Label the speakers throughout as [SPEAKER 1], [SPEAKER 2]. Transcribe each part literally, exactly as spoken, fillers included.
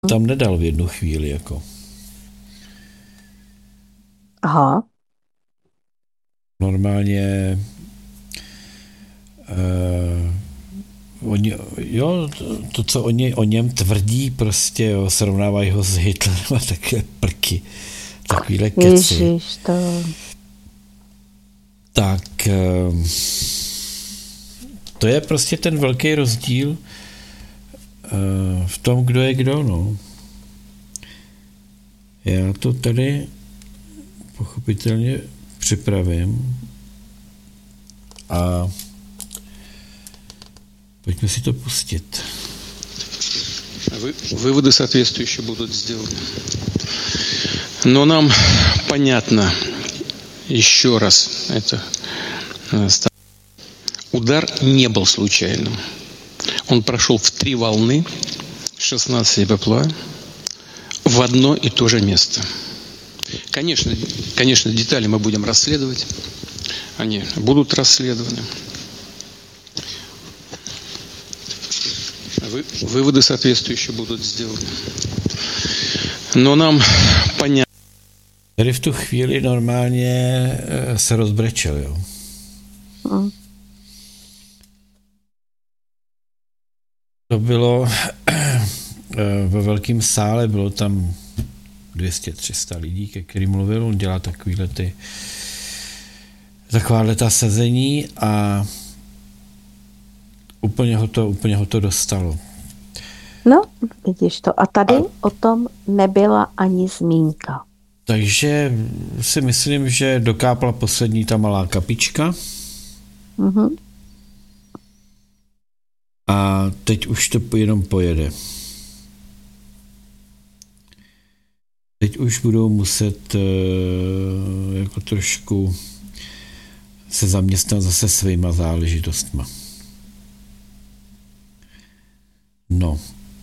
[SPEAKER 1] tam nedal v jednu chvíli, jako.
[SPEAKER 2] Aha.
[SPEAKER 1] Normálně uh, oni, jo, to, to, co oni o něm tvrdí, prostě, jo, srovnávají ho s Hitlerem a také prky. Takovýhle keci.
[SPEAKER 2] Ježiš, to...
[SPEAKER 1] Tak uh, to je prostě ten velký rozdíl uh, v tom, kdo je kdo, no. Já to tady pochopitelně připravím a pojďme si to pustit.
[SPEAKER 3] Вы, выводы соответствующие будут сделаны. Но нам понятно, еще раз, это удар не был случайным. Он прошел в три волны, шестнадцать БПЛА, в одно и то же место. Конечно, конечно, детали мы будем расследовать. Они будут расследованы. Вы, выводы соответствующие будут сделаны. Но нам понятно.
[SPEAKER 1] Tady v tu chvíli normálně se rozbrečel, jo.
[SPEAKER 2] Mm.
[SPEAKER 1] To bylo ve velkém sále, bylo tam dvě stě tři sta lidí, ke kterým mluvil, on dělá takovýhle ty takováhle ta sezení a úplně ho to, úplně ho to dostalo.
[SPEAKER 2] No, vidíš to. A tady a... o tom nebyla ani zmínka.
[SPEAKER 1] Takže si myslím, že dokápla poslední ta malá kapička.
[SPEAKER 2] Mhm.
[SPEAKER 1] A teď už to jenom pojede. Teď už budou muset uh, jako trošku se zaměstnat zase svýma záležitostma. No.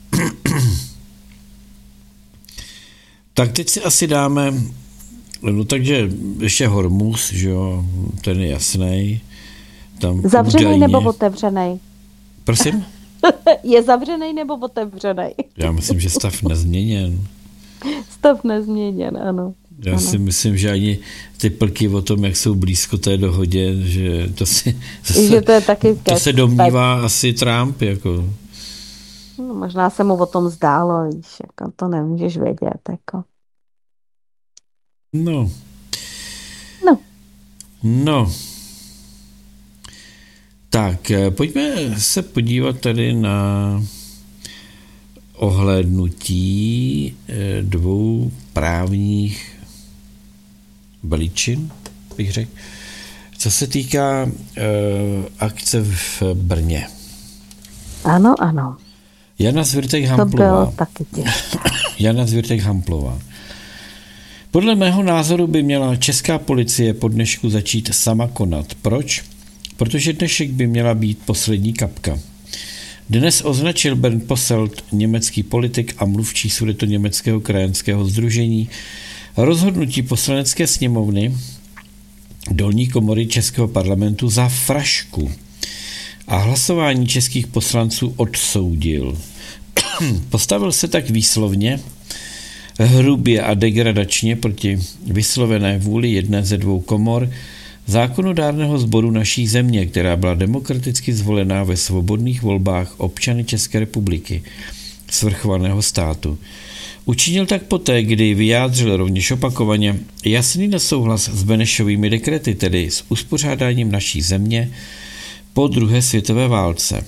[SPEAKER 1] Tak teď si asi dáme, no takže ještě Hormuz, že jo, ten je jasnej. Tam
[SPEAKER 2] zavřený
[SPEAKER 1] údajně...
[SPEAKER 2] nebo otevřený?
[SPEAKER 1] Prosím?
[SPEAKER 2] Je zavřený nebo otevřený?
[SPEAKER 1] Já myslím, že stav nezměněn.
[SPEAKER 2] Stav nezměněn, ano.
[SPEAKER 1] Já
[SPEAKER 2] ano.
[SPEAKER 1] si myslím, že ani ty plky o tom, jak jsou blízko té dohodě, že to si zase,
[SPEAKER 2] že to, je taky
[SPEAKER 1] to se domnívá tak. Asi Trump, jako.
[SPEAKER 2] No, možná se mu o tom zdálo, víš, jako to nemůžeš vědět, jako.
[SPEAKER 1] No.
[SPEAKER 2] No.
[SPEAKER 1] No. Tak, pojďme se podívat tady na ohlédnutí dvou právních veličin, bych řekl. Co se týká uh, akce v Brně.
[SPEAKER 2] Ano, ano.
[SPEAKER 1] Jana Zwirtek-Hamplová.
[SPEAKER 2] To bylo taky těžké.
[SPEAKER 1] Jana Zwirtek-Hamplová. Podle mého názoru by měla česká policie po dnešku začít sama konat. Proč? Protože dnešek by měla být poslední kapka. Dnes označil Bernd Posselt, německý politik a mluvčí sudetoněmeckého krajanského sdružení, rozhodnutí poslanecké sněmovny dolní komory českého parlamentu za frašku a hlasování českých poslanců odsoudil. Postavil se tak výslovně, hrubě a degradačně proti vyslovené vůli jedné ze dvou komor zákonodárného sboru naší země, která byla demokraticky zvolená ve svobodných volbách občany České republiky, svrchovaného státu. Učinil tak poté, kdy vyjádřil rovněž opakovaně jasný nesouhlas s Benešovými dekrety, tedy s uspořádáním naší země po druhé světové válce.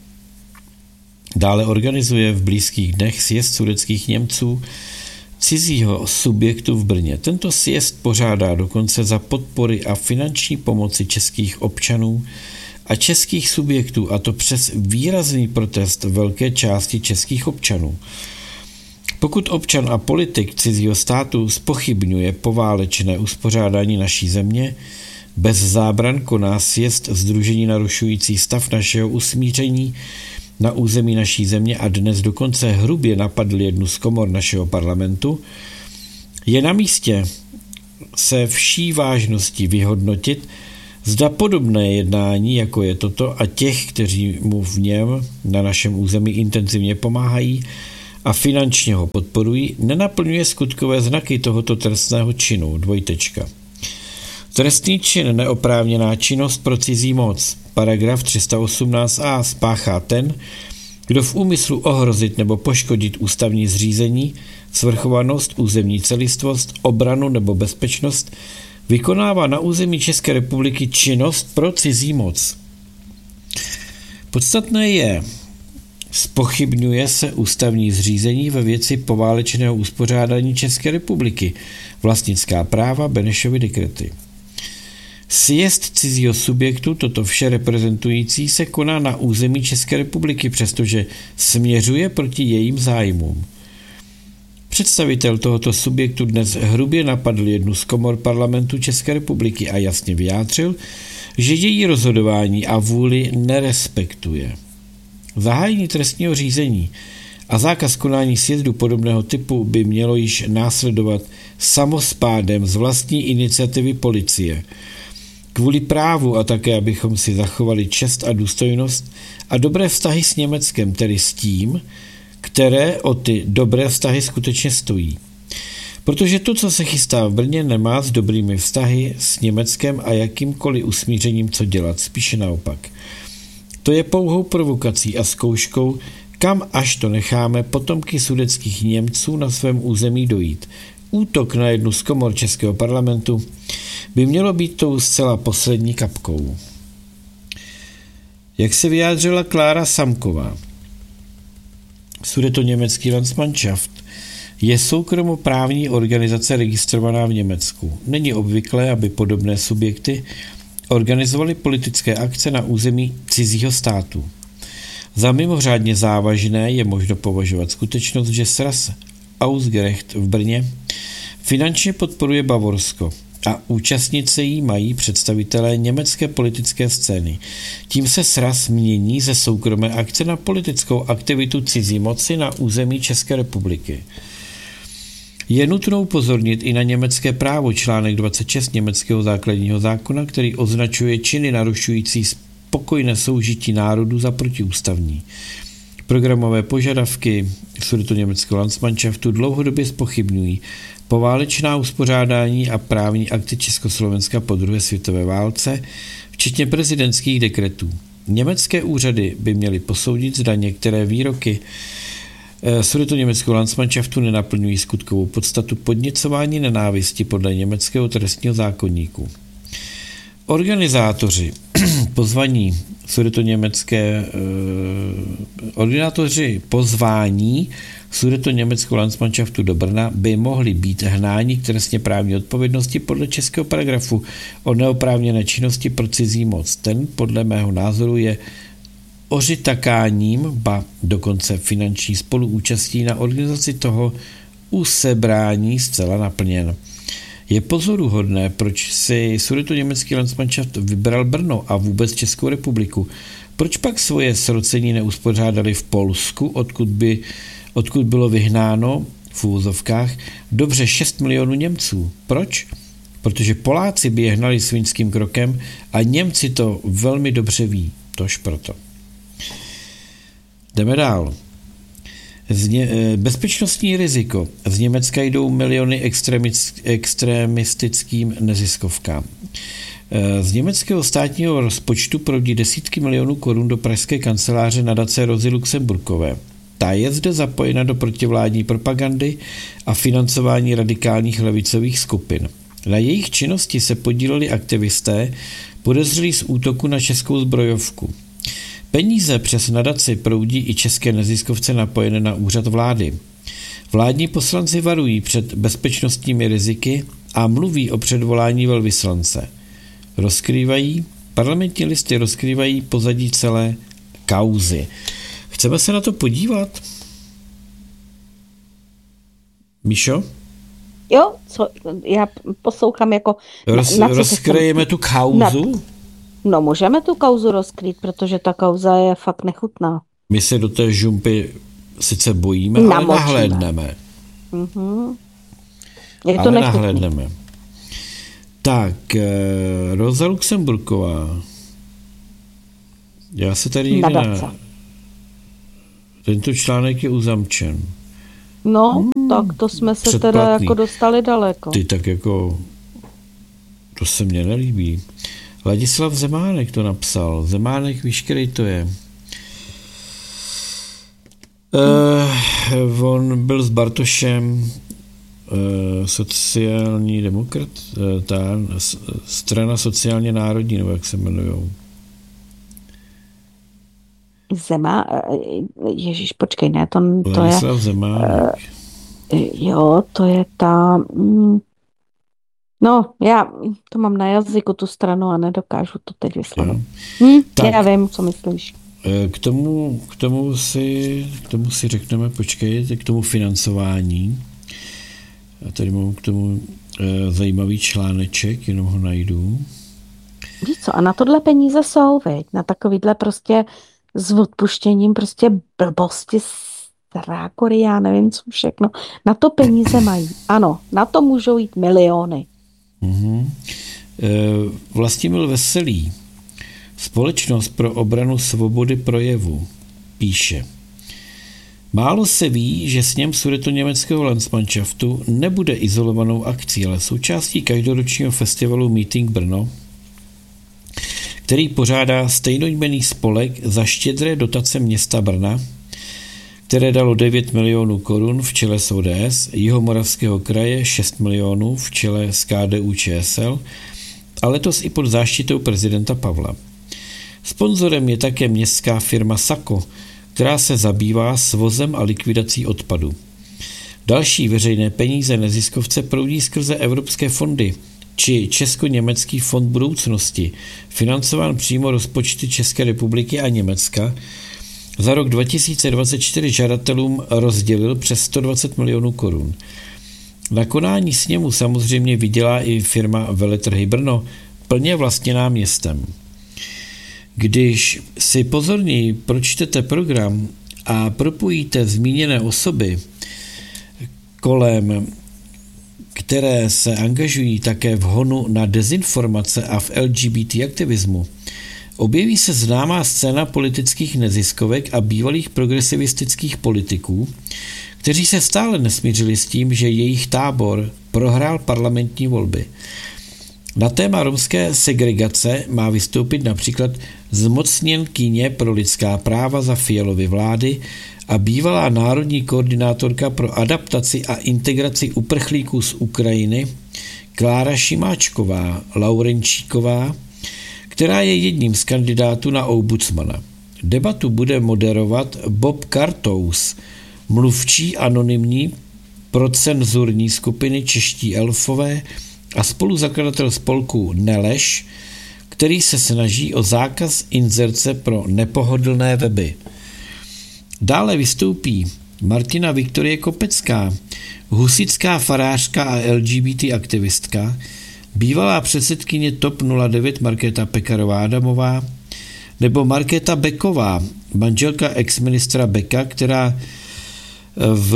[SPEAKER 1] Dále organizuje v blízkých dnech sjezd sudetských Němců cizího subjektu v Brně. Tento sjezd pořádá dokonce za podpory a finanční pomoci českých občanů a českých subjektů, a to přes výrazný protest velké části českých občanů. Pokud občan a politik cizího státu zpochybňuje poválečné uspořádání naší země, bez zábran koná sjezd sdružení narušující stav našeho usmíření na území naší země a dnes dokonce hrubě napadl jednu z komor našeho parlamentu, je na místě se vší vážností vyhodnotit, zda podobné jednání, jako je toto, a těch, kteří mu v něm na našem území intenzivně pomáhají a finančně ho podporují, nenaplňuje skutkové znaky tohoto trestného činu. Dvojtečka. Trestný čin neoprávněná činnost pro cizí moc. Paragraf tři sta osmnáct a spáchá ten, kdo v úmyslu ohrozit nebo poškodit ústavní zřízení, svrchovanost, územní celistvost, obranu nebo bezpečnost vykonává na území České republiky činnost pro cizí moc. Podstatné je, zpochybňuje se ústavní zřízení ve věci poválečného uspořádání České republiky, vlastnická práva, Benešovy dekrety. Sjezd cizího subjektu, toto vše reprezentující, se koná na území České republiky, přestože směřuje proti jejím zájmům. Představitel tohoto subjektu dnes hrubě napadl jednu z komor parlamentu České republiky a jasně vyjádřil, že její rozhodování a vůli nerespektuje. Zahájení trestního řízení a zákaz konání sjezdu podobného typu by mělo již následovat samospádem z vlastní iniciativy policie. Kvůli právu a také, abychom si zachovali čest a důstojnost a dobré vztahy s Německem, tedy s tím, které o ty dobré vztahy skutečně stojí. Protože to, co se chystá v Brně, nemá s dobrými vztahy s Německem a jakýmkoliv usmířením co dělat, spíše naopak. To je pouhou provokací a zkouškou, kam až to necháme potomky sudetských Němců na svém území dojít. Útok na jednu z komor Českého parlamentu by mělo být tou zcela poslední kapkou. Jak se vyjádřila Klára Samková, Sudetoněmecký Landsmannschaft je soukromoprávní organizace registrovaná v Německu. Není obvyklé, aby podobné subjekty organizovaly politické akce na území cizího státu. Za mimořádně závažné je možno považovat skutečnost, že Sraz Ausgerecht v Brně finančně podporuje Bavorsko a účastnice jí mají představitelé německé politické scény. Tím se Sraz mění ze soukromé akce na politickou aktivitu cizí moci na území České republiky. Je nutno upozornit i na německé právo, článek dvacet šest německého základního zákona, který označuje činy narušující spokojné soužití národů za protiústavní. Programové požadavky Sudetoněmeckého Landsmannschaftu dlouhodobě zpochybňují poválečná uspořádání a právní akty Československa po druhé světové válce, včetně prezidentských dekretů. Německé úřady by měly posoudit, zda některé výroky Sudetoněmeckého Landsmannschaftu nenaplňují skutkovou podstatu podněcování nenávisti podle německého trestního zákoníku. Organizátoři pozvaní Sudetoněmecké eh, organizátoři pozvání Sudetoněmeckého Landsmannschaftu do Brna by mohli být hnáni k trestně právní odpovědnosti podle českého paragrafu o neoprávněné činnosti pro cizí moc. Ten podle mého názoru je ořitakáním, ba dokonce finanční spoluúčastí na organizaci toho usebrání zcela naplněn. Je pozoruhodné, proč si Sudetoněmecký Landsmannschaft vybral Brno a vůbec Českou republiku. Proč pak svoje srocení neuspořádali v Polsku, odkud, by, odkud bylo vyhnáno v úvozovkách dobře šest milionů Němců? Proč? Protože Poláci by je hnali svinským krokem a Němci to velmi dobře ví. Tož proto. Jdeme dál. Ně, bezpečnostní riziko. Z Německa jdou miliony extremistickým neziskovkám. Z německého státního rozpočtu proudí desítky milionů korun do pražské kanceláře nadace Rozy Luxemburkové. Ta je zde zapojena do protivládní propagandy a financování radikálních levicových skupin. Na jejich činnosti se podíleli aktivisté podezřelí z útoku na českou zbrojovku. Peníze přes nadaci proudí i české neziskovce napojené na úřad vlády. Vládní poslanci varují před bezpečnostními riziky a mluví o předvolání velvyslance. Rozkrývají, parlamentní listy rozkrývají pozadí celé kauzy. Chceme se na to podívat? Míšo?
[SPEAKER 2] Jo, co, já poslouchám jako...
[SPEAKER 1] Roz,
[SPEAKER 2] na, na
[SPEAKER 1] rozkryjeme tu kauzu?
[SPEAKER 2] Na, no můžeme tu kauzu rozkrýt, protože ta kauza je fakt nechutná.
[SPEAKER 1] My se do té žumpy sice bojíme, Namočíme. ale nahlédneme.
[SPEAKER 2] Mm-hmm. Je to
[SPEAKER 1] ale
[SPEAKER 2] nechutný.
[SPEAKER 1] nahlédneme. Tak, eh, Roza Luxemburková. Já se tady někde na... Tento článek je uzamčen.
[SPEAKER 2] No, hmm, tak to jsme se předplatný. Teda jako dostali daleko.
[SPEAKER 1] Ty tak jako, to se mně nelíbí. Ladislav Zemánek to napsal. Zemánek, víš, který to je? Hmm. Uh, on byl s Bartošem uh, sociální demokrat, uh, ta strana sociálně národní, nebo jak se jmenujou.
[SPEAKER 2] Zema, ježíš, počkej, ne, to, to
[SPEAKER 1] Ladislav je... Zemánek.
[SPEAKER 2] Uh, jo, to je ta... Mm, no, já to mám na jazyku, tu stranu, a nedokážu to teď vyslovit. Hm, já vím, co myslíš.
[SPEAKER 1] K tomu, k tomu si, k tomu si řekneme, počkej, k tomu financování. Já tady mám k tomu e, zajímavý článeček, jenom ho najdu.
[SPEAKER 2] Víš co, a na tohle peníze jsou, veď, na takovýhle prostě s odpuštěním prostě blbosti, strákory, já nevím co všechno. Na to peníze mají, ano, na to můžou jít miliony.
[SPEAKER 1] Mm-hmm. E, Vlastimil Veselý, Společnost pro obranu svobody projevu, píše: málo se ví, že sněm sudetoněmeckého Landsmannschaftu nebude izolovanou akcí, ale součástí každoročního festivalu Meeting Brno, který pořádá stejnojmenný spolek za štědré dotace města Brna, které dalo devět milionů korun v čele s O D S, Jihomoravského kraje šest milionů v čele s K D U Č S L a letos i pod záštitou prezidenta Pavla. Sponzorem je také městská firma Sako, která se zabývá svozem a likvidací odpadu. Další veřejné peníze neziskovce proudí skrze evropské fondy či Česko-německý fond budoucnosti, financován přímo rozpočty České republiky a Německa. Za rok dva tisíce dvacet čtyři žadatelům rozdělil přes sto dvacet milionů korun. Na konání sněmu samozřejmě vydělá i firma Veletrhy Brno, plně vlastněná městem. Když si pozorněji pročtete program a propojíte zmíněné osoby, kolem které se angažují také v honu na dezinformace a v L G B T aktivismu, objeví se známá scéna politických neziskovek a bývalých progresivistických politiků, kteří se stále nesmířili s tím, že jejich tábor prohrál parlamentní volby. Na téma romské segregace má vystoupit například zmocněnkyně pro lidská práva za Fialovy vlády a bývalá národní koordinátorka pro adaptaci a integraci uprchlíků z Ukrajiny Klára Šimáčková Laurenčíková, která je jedním z kandidátů na ombudsmana. Debatu bude moderovat Bob Kartous, mluvčí anonymní procenzurní skupiny Čeští elfové a spoluzakladatel spolku Neleš, který se snaží o zákaz inzerce pro nepohodlné weby. Dále vystoupí Martina Viktorie Kopecká, husitská farářka a L G B T aktivistka, bývalá předsedkyně T O P nula devět Markéta Pekarová-Adamová nebo Markéta Beková, manželka ex-ministra Beka, která v,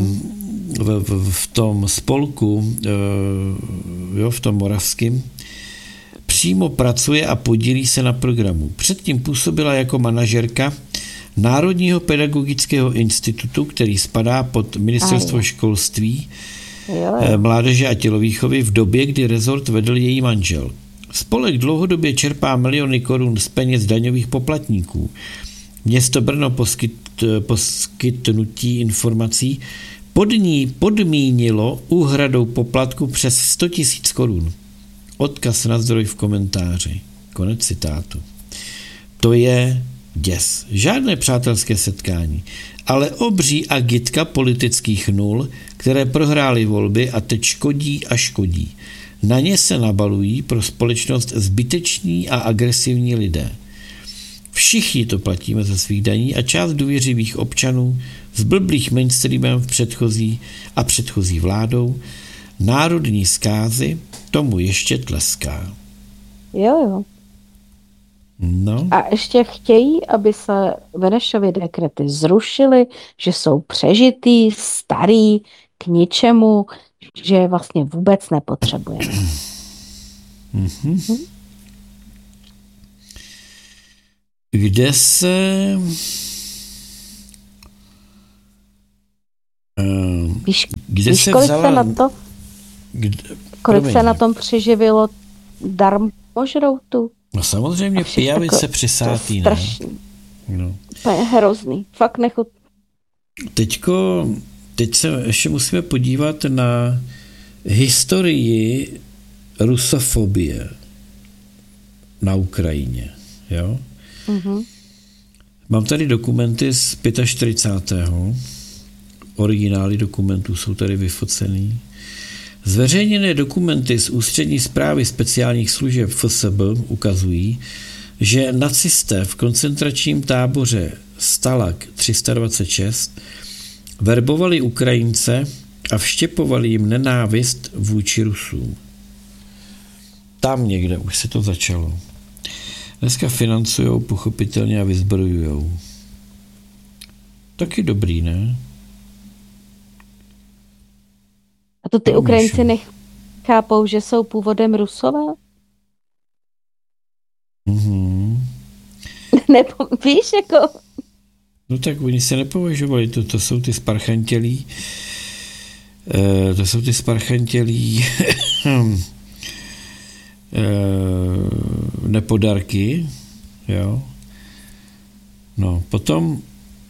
[SPEAKER 1] v, v, v tom spolku, jo, v tom moravském, přímo pracuje a podílí se na programu. Předtím působila jako manažerka Národního pedagogického institutu, který spadá pod Ministerstvo školství, mládeže a tělovýchovy v době, kdy rezort vedl její manžel. Spolek dlouhodobě čerpá miliony korun z peněz daňových poplatníků. Město Brno poskyt, poskytnutí informací pod ní podmínilo úhradou poplatku přes sto tisíc korun. Odkaz na zdroj v komentáři. Konec citátu. To je děs. Žádné přátelské setkání, ale obří agitka politických nul, které prohrály volby a teď škodí a škodí. Na ně se nabalují pro společnost zbyteční a agresivní lidé. Všichni to platíme ze svých daní a část důvěřivých občanů z blblých mainstreamem v předchozí a předchozí vládou národní zkázy tomu ještě tleská.
[SPEAKER 2] Jo, jo.
[SPEAKER 1] No.
[SPEAKER 2] A ještě chtějí, aby se Benešovy dekrety zrušily, že jsou přežitý, starý, k ničemu, že je vlastně vůbec nepotřebujeme.
[SPEAKER 1] Mm-hmm. Kde se Uh,
[SPEAKER 2] Víš,
[SPEAKER 1] kde
[SPEAKER 2] víš
[SPEAKER 1] se
[SPEAKER 2] kolik
[SPEAKER 1] vzala...
[SPEAKER 2] se na to,
[SPEAKER 1] Kde...
[SPEAKER 2] kolik
[SPEAKER 1] Promiň.
[SPEAKER 2] se na tom přeživilo darmožroutu?
[SPEAKER 1] No samozřejmě pijavice přisátý, ne? No.
[SPEAKER 2] To je hrozný. Fakt nechutný.
[SPEAKER 1] Teďko, teď se ještě musíme podívat na historii rusofobie na Ukrajině. Jo?
[SPEAKER 2] Mm-hmm.
[SPEAKER 1] Mám tady dokumenty z čtyřicátého pátého Originály dokumentů jsou tady vyfocený. Zveřejněné dokumenty z ústřední správy speciálních služeb F S B ukazují, že nacisté v koncentračním táboře Stalag tři sta dvacet šest verbovali Ukrajince a vštěpovali jim nenávist vůči Rusům. Tam někde už se to začalo. Dneska financujou pochopitelně a vyzbrojujou. Taky dobrý, ne?
[SPEAKER 2] A to ty
[SPEAKER 1] No,
[SPEAKER 2] Ukrajinci
[SPEAKER 1] Míšo.
[SPEAKER 2] nechápou, že jsou původem Rusové?
[SPEAKER 1] Mhm.
[SPEAKER 2] Nebo víš, jako...
[SPEAKER 1] No tak oni se nepovažovali, to, to jsou ty sparchantělí, e, to jsou ty sparchantělí e, nepodarky, jo. No, potom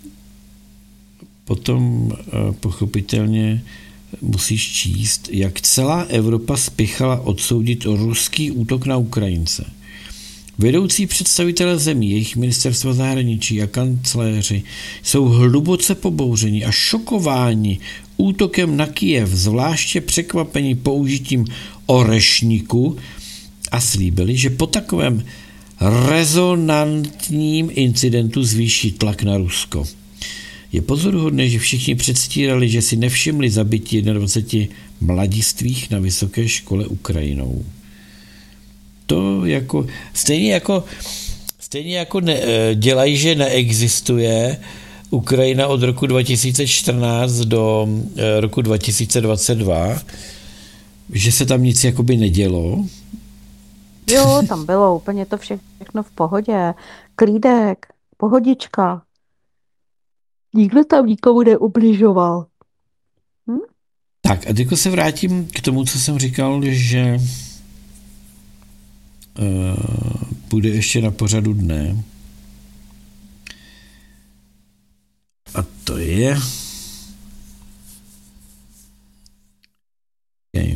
[SPEAKER 1] potom e, pochopitelně musíš číst, jak celá Evropa spěchala odsoudit ruský útok na Ukrajince. Vedoucí představitelé zemí, jejich ministerstva zahraničí a kancléři jsou hluboce pobouřeni a šokováni útokem na Kyjev, zvláště překvapení použitím orešníku a slíbili, že po takovém rezonantním incidentu zvýší tlak na Rusko. Je pozoruhodné, že všichni předstírali, že si nevšimli zabití dvaceti jedna mladistvých na vysoké škole Ukrajinou. To jako, stejně jako, stejně jako ne, dělají, že neexistuje Ukrajina od roku dva tisíce čtrnáct do roku dva tisíce dvacet dva, že se tam nic jakoby nedělo.
[SPEAKER 2] Jo, tam bylo úplně to všechno v pohodě. Klídek, pohodička. Nikdo tam nikomu neubližoval. Hm?
[SPEAKER 1] Tak a teďko se vrátím k tomu, co jsem říkal, že uh, bude ještě na pořadu dne. A to je... Okay.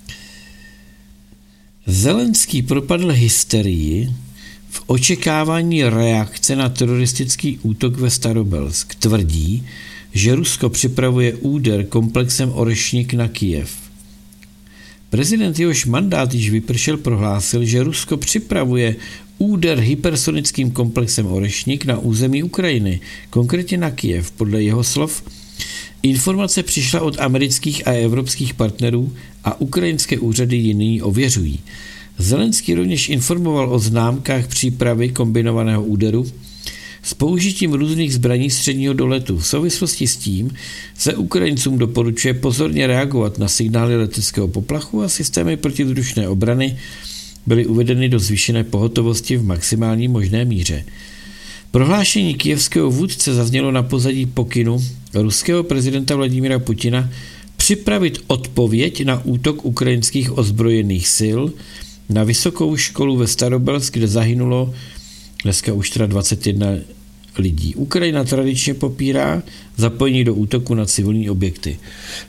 [SPEAKER 1] Zelenský propadl hysterii v očekávání reakce na teroristický útok ve Starobelsk. Tvrdí, že Rusko připravuje úder komplexem Orešník na Kyjev. Prezident, jehož mandát již vypršel, prohlásil, že Rusko připravuje úder hypersonickým komplexem Orešník na území Ukrajiny, konkrétně na Kyjev. Podle jeho slov informace přišla od amerických a evropských partnerů a ukrajinské úřady ji nyní ověřují. Zelenský rovněž informoval o známkách přípravy kombinovaného úderu s použitím různých zbraní středního doletu. V souvislosti s tím se Ukrajincům doporučuje pozorně reagovat na signály leteckého poplachu a systémy protivzdušné obrany byly uvedeny do zvýšené pohotovosti v maximální možné míře. Prohlášení kyjevského vůdce zaznělo na pozadí pokynu ruského prezidenta Vladimira Putina připravit odpověď na útok ukrajinských ozbrojených sil na vysokou školu ve Starobelsk, kde zahynulo dneska už teda dvacet jedna lidí. Ukrajina tradičně popírá zapojení do útoku na civilní objekty.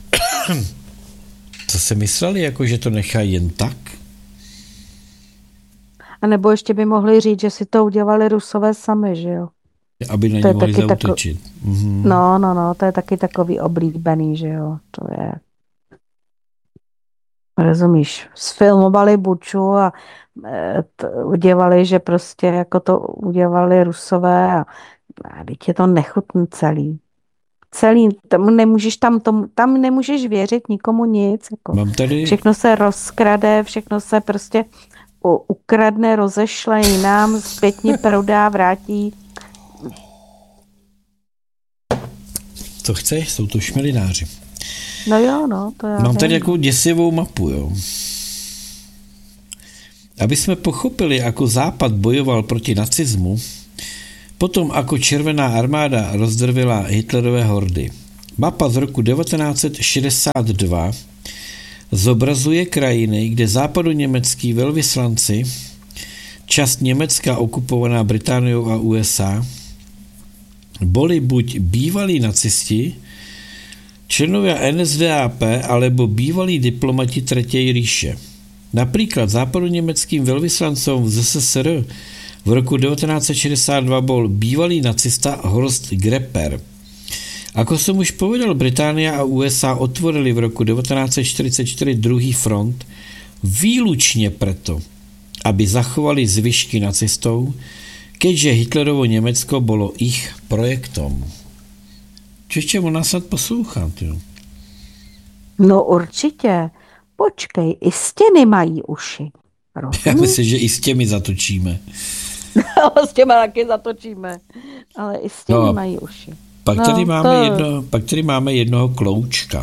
[SPEAKER 1] Co se mysleli, jako že to nechají jen tak?
[SPEAKER 2] A nebo ještě by mohli říct, že si to udělali Rusové sami, že jo?
[SPEAKER 1] Aby na
[SPEAKER 2] To
[SPEAKER 1] ně
[SPEAKER 2] je
[SPEAKER 1] mohli
[SPEAKER 2] taky
[SPEAKER 1] zaútočit.
[SPEAKER 2] tako-
[SPEAKER 1] Mhm.
[SPEAKER 2] No, no, no, to je taky takový oblíbený, že jo? To je... Rozumíš, sfilmovali Buču a e, t- udělali, že prostě jako to udělali Rusové a, a teď je to nechutný celý. Celý, tam nemůžeš tam, tomu, tam nemůžeš věřit nikomu nic. Jako.
[SPEAKER 1] Mám tady...
[SPEAKER 2] Všechno se rozkrade, všechno se prostě u, ukradne, rozešle jinam, zpětně prodá, vrátí.
[SPEAKER 1] Co chceš? Jsou to šmelináři.
[SPEAKER 2] No jo, no, to já
[SPEAKER 1] Mám tady
[SPEAKER 2] vím.
[SPEAKER 1] jako děsivou mapu, jo. Aby jsme pochopili, jako Západ bojoval proti nacismu, potom jako Červená armáda rozdrvila Hitlerové hordy. Mapa z roku devatenáct set šedesát dva zobrazuje krajiny, kde západoněmecký velvyslanci, část Německa okupovaná Britániou a U S A, byli buď bývalí nacisti, členovia N S D A P, alebo bývalí diplomati Třetí říše. Například západoněmeckým velvyslancom v Z S S R v roku devatenáct set šedesát dva byl bývalý nacista Horst Grepper. Ako som už povedal, Británia a U S A otvorili v roku devatenáct set čtyřicet čtyři druhý front výlučně preto, aby zachovali zvyšky nacistov, keďže Hitlerovo Německo bylo ich projektom. Čiže ona snad poslouchá, jo?
[SPEAKER 2] No určitě. Počkej, i stěny mají uši. Rozumíš?
[SPEAKER 1] Já myslím, že i s těmi zatočíme.
[SPEAKER 2] No, s těmi taky zatočíme. Ale i stěny
[SPEAKER 1] no,
[SPEAKER 2] mají uši.
[SPEAKER 1] Pak,
[SPEAKER 2] no,
[SPEAKER 1] tady máme
[SPEAKER 2] to...
[SPEAKER 1] jedno, pak tady máme jednoho kloučka.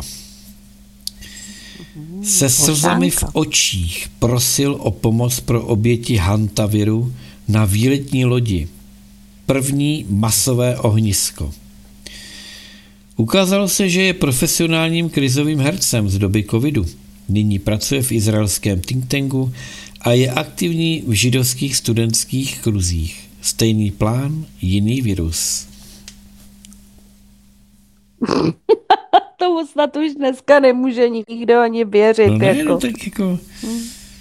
[SPEAKER 1] Se slzami v očích prosil o pomoc pro oběti hantaviru na výletní lodi. První masové ohnisko. Ukázalo se, že je profesionálním krizovým hercem z doby covidu. Nyní pracuje v izraelském think tanku a je aktivní v židovských studentských kruzích. Stejný plán, jiný virus.
[SPEAKER 2] Tomu snad už dneska nemůže nikdo ani věřit.
[SPEAKER 1] No ne,
[SPEAKER 2] jako.
[SPEAKER 1] no tak jako... Hmm.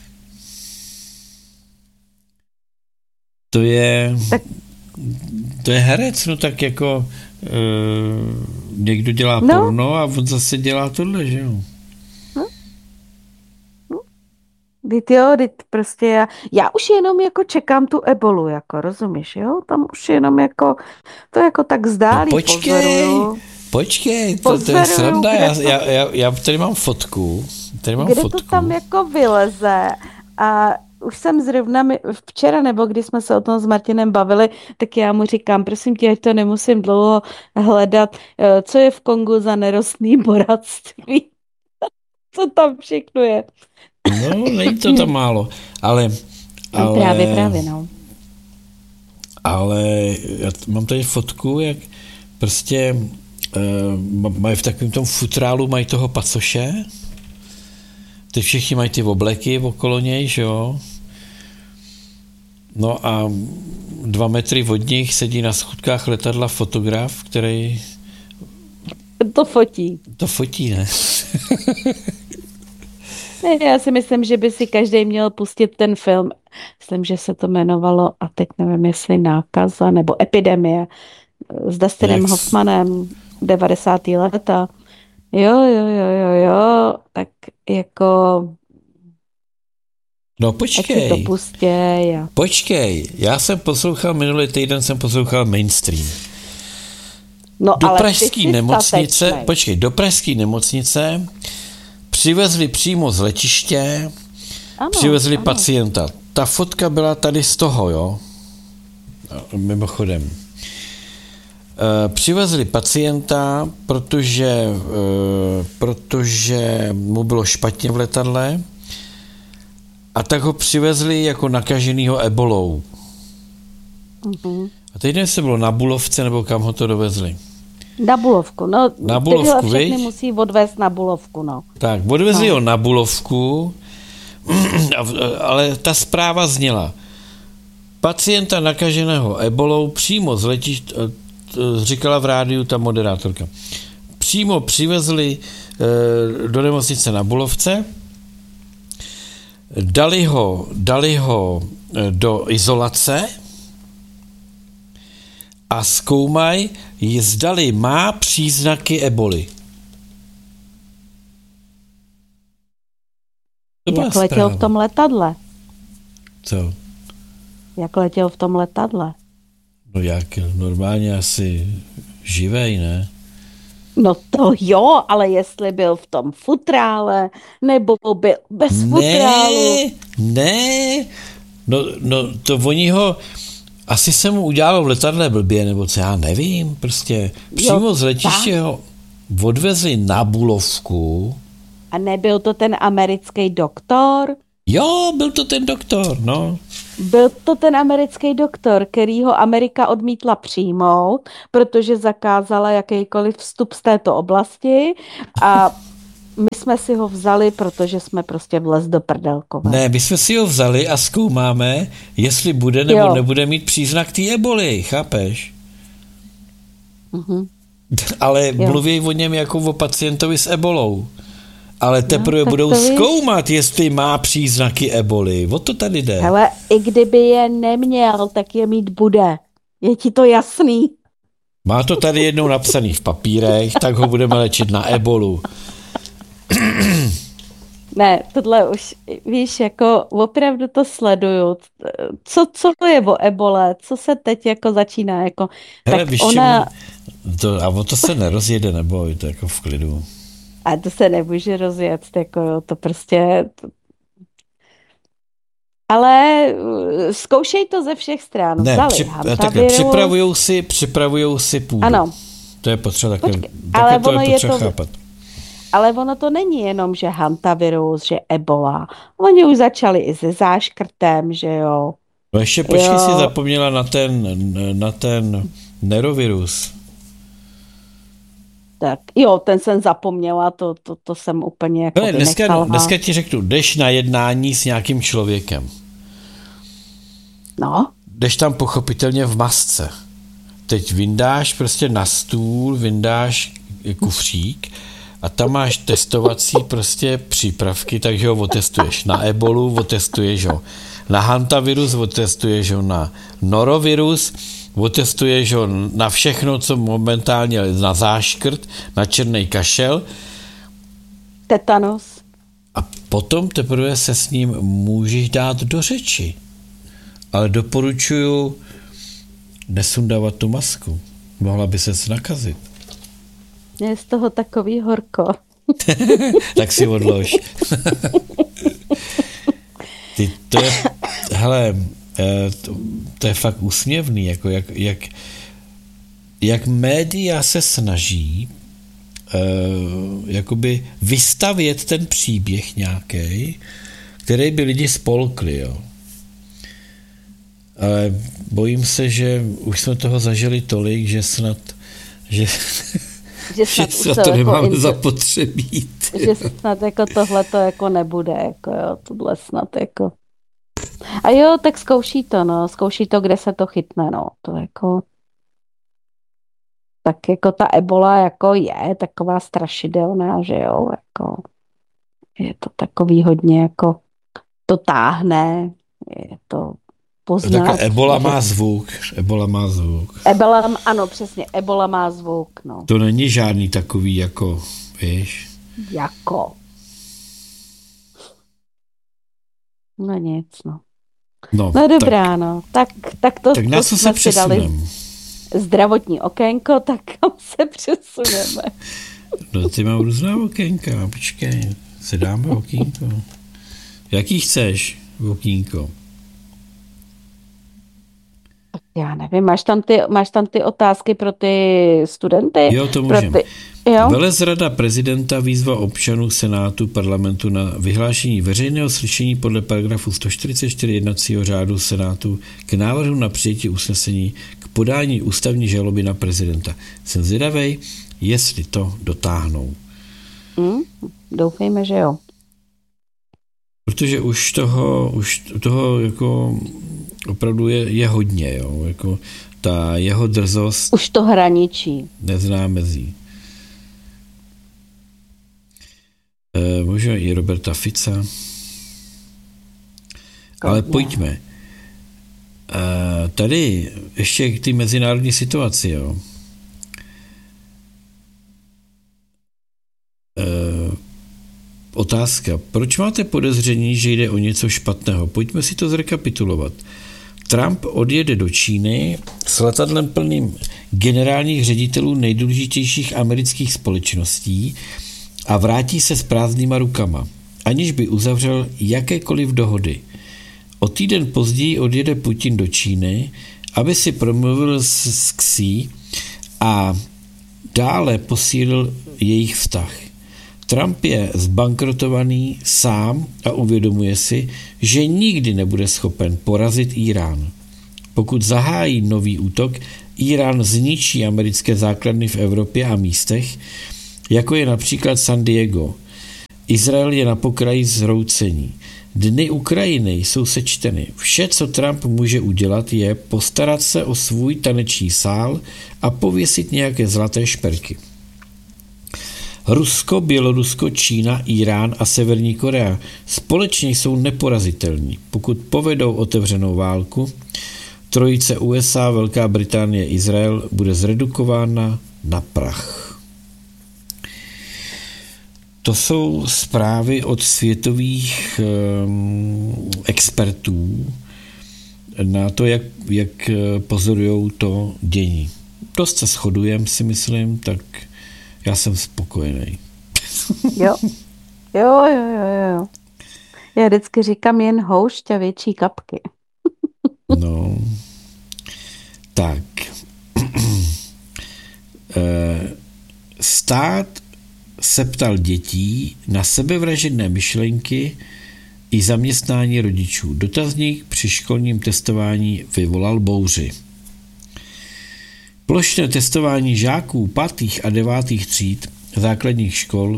[SPEAKER 1] To je... Tak... To je herec, no tak jako... Uh, někdo dělá no. porno a on zase dělá tohle, že jo?
[SPEAKER 2] No. No. Teď jo, teď prostě já... Já už jenom jako čekám tu ebolu, jako rozumíš, jo? Tam už jenom jako... To jako tak zdálí
[SPEAKER 1] no počkej.
[SPEAKER 2] pozoruju.
[SPEAKER 1] Počkej, to, to je sranda, já, já, já, já tady mám fotku. Tady mám
[SPEAKER 2] kde
[SPEAKER 1] fotku.
[SPEAKER 2] to tam jako vyleze a už jsem zrovna včera, nebo když jsme se o tom s Martinem bavili, tak já mu říkám, prosím tě, to nemusím dlouho hledat, co je v Kongu za nerostný bohatství. Co tam všechno je.
[SPEAKER 1] No, není to tam málo, ale... ale
[SPEAKER 2] právě, právě, no.
[SPEAKER 1] Ale já mám tady fotku, jak prostě... Uh, mají v takovém tom futrálu, mají toho pacoše. Ty všichni mají ty obleky okolo něj, že jo? No a dva metry od nich sedí na schůdkách letadla fotograf, který...
[SPEAKER 2] To fotí.
[SPEAKER 1] To fotí, ne?
[SPEAKER 2] ne? Já si myslím, že by si každý měl pustit ten film. Myslím, že se to jmenovalo, a teď nevím, jestli Nákaza nebo Epidemie s Dustinem Jak... Hoffmanem. devadesátá léta. Jo, jo, jo, jo, jo, tak jako...
[SPEAKER 1] No počkej.
[SPEAKER 2] to pustěj. A...
[SPEAKER 1] Počkej, já jsem poslouchal, minulý týden jsem poslouchal Mainstream.
[SPEAKER 2] No,
[SPEAKER 1] do
[SPEAKER 2] ale
[SPEAKER 1] pražské nemocnice, statečnej. počkej, do pražské nemocnice přivezli přímo z letiště, ano, přivezli ano. pacienta. Ta fotka byla tady z toho, jo? Mimochodem. Přivezli pacienta, protože, protože mu bylo špatně v letadle a tak ho přivezli jako nakaženýho ebolou. Uh-huh. A teď se bylo na Bulovce, nebo kam ho to dovezli?
[SPEAKER 2] Na Bulovku, no.
[SPEAKER 1] Na Bulovku,
[SPEAKER 2] všechny musí odvést na Bulovku, no.
[SPEAKER 1] Tak, odvezli no. ho na Bulovku, ale ta zpráva zněla. Pacienta nakaženého ebolou přímo z letiště, říkala v rádiu ta moderátorka. Přímo přivezli e, do nemocnice na Bulovce, dali ho, dali ho e, do izolace a zkoumaj, zdali má příznaky eboli.
[SPEAKER 2] Jak letěl v tom letadle?
[SPEAKER 1] Co?
[SPEAKER 2] Jak letěl v tom letadle?
[SPEAKER 1] No jak, normálně asi živej, ne?
[SPEAKER 2] No to jo, ale jestli byl v tom futrále, nebo byl bez
[SPEAKER 1] ne,
[SPEAKER 2] futrálu.
[SPEAKER 1] Ne, no, no to oni ho, asi se mu udělalo v letadle blbě, nebo co, já nevím, prostě přímo jo, z letiště ho odvezli na Bulovku.
[SPEAKER 2] A nebyl to ten americký doktor?
[SPEAKER 1] Jo, byl to ten doktor, no.
[SPEAKER 2] Byl to ten americký doktor, který ho Amerika odmítla přijmout, protože zakázala jakýkoliv vstup z této oblasti a my jsme si ho vzali, protože jsme prostě vlez do prdelkové.
[SPEAKER 1] Ne, my jsme si ho vzali a zkoumáme, jestli bude nebo jo. nebude mít příznak té eboli, chápeš?
[SPEAKER 2] Mhm.
[SPEAKER 1] Ale jo. mluví o něm jako o pacientovi s ebolou. Ale teprve no, budou zkoumat, jestli má příznaky eboli. O to tady jde.
[SPEAKER 2] Ale i kdyby je neměl, tak je mít bude. Je ti to jasný?
[SPEAKER 1] Má to tady jednou napsaný v papírech, tak ho budeme léčit na ebolu.
[SPEAKER 2] Ne, tohle už, víš, jako opravdu to sleduju. Co, co to je o ebole? Co se teď jako začíná? Jako,
[SPEAKER 1] Hele,
[SPEAKER 2] tak
[SPEAKER 1] víš,
[SPEAKER 2] ona...
[SPEAKER 1] to, a o to se nerozjede, nebo je to jako v klidu.
[SPEAKER 2] A to se nemůže rozjet, jako to prostě... Ale zkoušej to ze všech stran.
[SPEAKER 1] Ne, při, takhle, připravujou si, připravujou si půdu.
[SPEAKER 2] Ano.
[SPEAKER 1] To je potřeba takhle,
[SPEAKER 2] Počkej,
[SPEAKER 1] takhle
[SPEAKER 2] ale
[SPEAKER 1] to
[SPEAKER 2] ono
[SPEAKER 1] je potřeba
[SPEAKER 2] je to,
[SPEAKER 1] chápat.
[SPEAKER 2] Ale ono to není jenom, že hantavirus, že ebola. Oni už začali i se záškrtem, že jo.
[SPEAKER 1] No ještě počkej, si zapomněla na ten, na ten nerovirus.
[SPEAKER 2] Tak jo, ten jsem zapomněla, to, to, to jsem úplně jako
[SPEAKER 1] ne, dneska, dneska ti řeknu, jdeš na jednání s nějakým člověkem.
[SPEAKER 2] No.
[SPEAKER 1] Jdeš tam pochopitelně v masce. Teď vyndáš prostě na stůl, vyndáš kufřík a tam máš testovací prostě přípravky, takže ho otestuješ na ebolu, otestuješ ho na hantavirus, otestuješ ho na norovirus, otestuješ ho na všechno, co momentálně na záškrt, na černý kašel.
[SPEAKER 2] Tetanus.
[SPEAKER 1] A potom teprve se s ním můžeš dát do řeči. Ale doporučuju nesundávat tu masku. Mohla by ses nakazit.
[SPEAKER 2] Je z toho takový horko.
[SPEAKER 1] Tak si odlož. Ty, to je, hele, to, to je fakt úsměvný, jako jak, jak, jak média se snaží uh, jakoby vystavět ten příběh nějaký, který by lidi spolkli, jo. Ale bojím se, že už jsme toho zažili tolik, že snad, že,
[SPEAKER 2] že snad,
[SPEAKER 1] že snad to jako nemáme inter... zapotřebí.
[SPEAKER 2] Že snad jako tohle to jako nebude, jako jo, tohle snad jako. A jo, tak zkouší to, no, zkouší to, kde se to chytne, no, to jako. Tak jako ta ebola jako je taková strašidelná, že jo, jako. Je to takový hodně jako, to táhne, je to poznat.
[SPEAKER 1] Tak ebola má zvuk, ebola má zvuk.
[SPEAKER 2] Ebola, ano, přesně, ebola má zvuk, no.
[SPEAKER 1] To není žádný takový jako, víš.
[SPEAKER 2] Jako. No nic, no.
[SPEAKER 1] No,
[SPEAKER 2] no dobrá, tak, no. Tak, tak to,
[SPEAKER 1] tak
[SPEAKER 2] to
[SPEAKER 1] na co
[SPEAKER 2] jsme
[SPEAKER 1] se
[SPEAKER 2] si dali
[SPEAKER 1] přesunem?
[SPEAKER 2] Zdravotní okénko, tak kam se přesuneme?
[SPEAKER 1] No, ty mám různá okénka, počkej, se dáme okýnko. Jaký chceš okýnko?
[SPEAKER 2] Já nevím, máš tam ty, máš tam ty otázky pro ty studenty?
[SPEAKER 1] Jo, to můžem.
[SPEAKER 2] Ty, jo?
[SPEAKER 1] Velezrada prezidenta výzva občanů Senátu parlamentu na vyhlášení veřejného slyšení podle paragrafu sto čtyřicet čtyři jednacího řádu Senátu k návrhu na přijetí usnesení k podání ústavní žaloby na prezidenta. Jsem zvědavej, jestli to dotáhnou.
[SPEAKER 2] Hmm, doufejme, že jo.
[SPEAKER 1] Protože už toho, už toho jako opravdu je, je hodně, jo, jako ta jeho drzost
[SPEAKER 2] už to hraničí.
[SPEAKER 1] Nezná mezí. E, možná i Roberta Fica. Kodně. Ale pojďme. E, tady ještě k té mezinárodní situaci, jo. E, otázka. Proč máte podezření, že jde o něco špatného? Pojďme si to zrekapitulovat. Trump odjede do Číny s letadlem plným generálních ředitelů nejdůležitějších amerických společností a vrátí se s prázdnýma rukama, aniž by uzavřel jakékoliv dohody. O týden později odjede Putin do Číny, aby si promluvil s Xi a dále posílil jejich vztah. Trump je zbankrotovaný sám a uvědomuje si, že nikdy nebude schopen porazit Írán. Pokud zahájí nový útok, Írán zničí americké základny v Evropě a místech, jako je například San Diego. Izrael je na pokraji zhroucení. Dny Ukrajiny jsou sečteny. Vše, co Trump může udělat, je postarat se o svůj taneční sál a pověsit nějaké zlaté šperky. Rusko, Bělorusko, Čína, Irán a Severní Korea společně jsou neporazitelní. Pokud povedou otevřenou válku, trojice U S A, Velká Británie, Izrael bude zredukována na prach. To jsou zprávy od světových um, expertů na to, jak, jak pozorují to dění. Dost se shodujeme, si myslím, tak já jsem spokojený.
[SPEAKER 2] Jo, jo, jo, jo, jo. Já vždycky říkám jen houšť a větší kapky.
[SPEAKER 1] No, tak. Stát se ptal dětí na sebevražedné myšlenky i zaměstnání rodičů. Dotazník při školním testování vyvolal bouři. Plošné testování žáků pátých a devátých tříd základních škol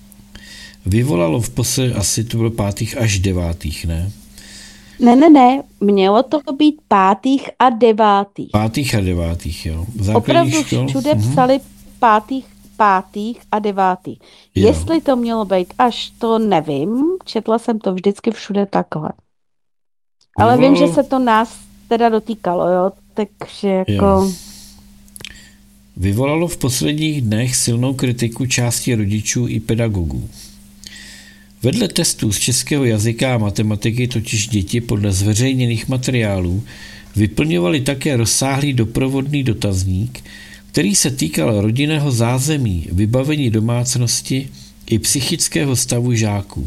[SPEAKER 1] vyvolalo v posledě asi to bylo pátých až devátých, ne?
[SPEAKER 2] Ne, ne, ne, mělo to být pátých a devátých.
[SPEAKER 1] Pátých a devátých, jo.
[SPEAKER 2] Opravdu škol? Všude uh-huh. psali pátých, pátých a devátých. Jo. Jestli to mělo být až, to nevím, četla jsem to vždycky všude takhle. Ale vyvolalo... vím, že se to nás teda dotýkalo, jo, takže jako... Jo.
[SPEAKER 1] Vyvolalo v posledních dnech silnou kritiku části rodičů i pedagogů. Vedle testů z českého jazyka a matematiky totiž děti podle zveřejněných materiálů vyplňovaly také rozsáhlý doprovodný dotazník, který se týkal rodinného zázemí, vybavení domácnosti i psychického stavu žáků.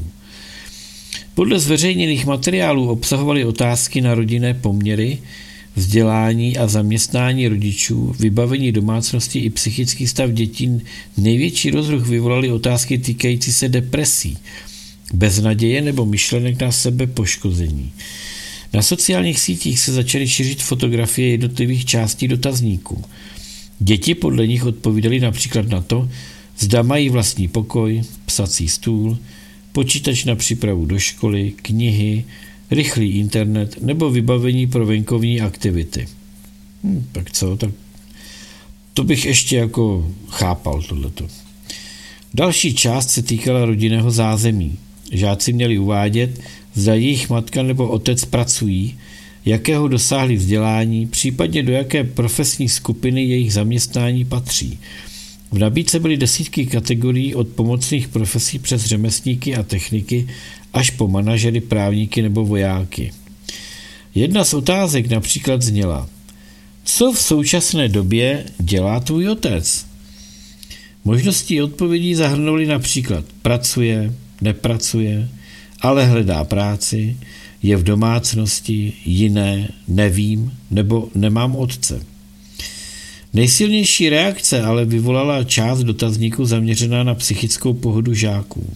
[SPEAKER 1] Podle zveřejněných materiálů obsahovaly otázky na rodinné poměry, vzdělání a zaměstnání rodičů, vybavení domácnosti i psychický stav dětí. Největší rozruch vyvolaly otázky týkající se depresí, beznaděje nebo myšlenek na sebe poškození. Na sociálních sítích se začaly šířit fotografie jednotlivých částí dotazníků. Děti podle nich odpovídaly například na to, zda mají vlastní pokoj, psací stůl, počítač na přípravu do školy, knihy, rychlý internet nebo vybavení pro venkovní aktivity. Hm, tak co, tak to bych ještě jako chápal tohleto. Další část se týkala rodinného zázemí. Žáci měli uvádět, zda jejich matka nebo otec pracují, jakého dosáhli vzdělání, případně do jaké profesní skupiny jejich zaměstnání patří. V nabídce byly desítky kategorií od pomocných profesí přes řemeslníky a techniky až po manažery, právníky nebo vojáky. Jedna z otázek například zněla: co v současné době dělá tvůj otec? Možnosti odpovědí zahrnuly například pracuje, nepracuje, ale hledá práci, je v domácnosti, jiné, nevím, nebo nemám otce. Nejsilnější reakce ale vyvolala část dotazníku zaměřená na psychickou pohodu žáků.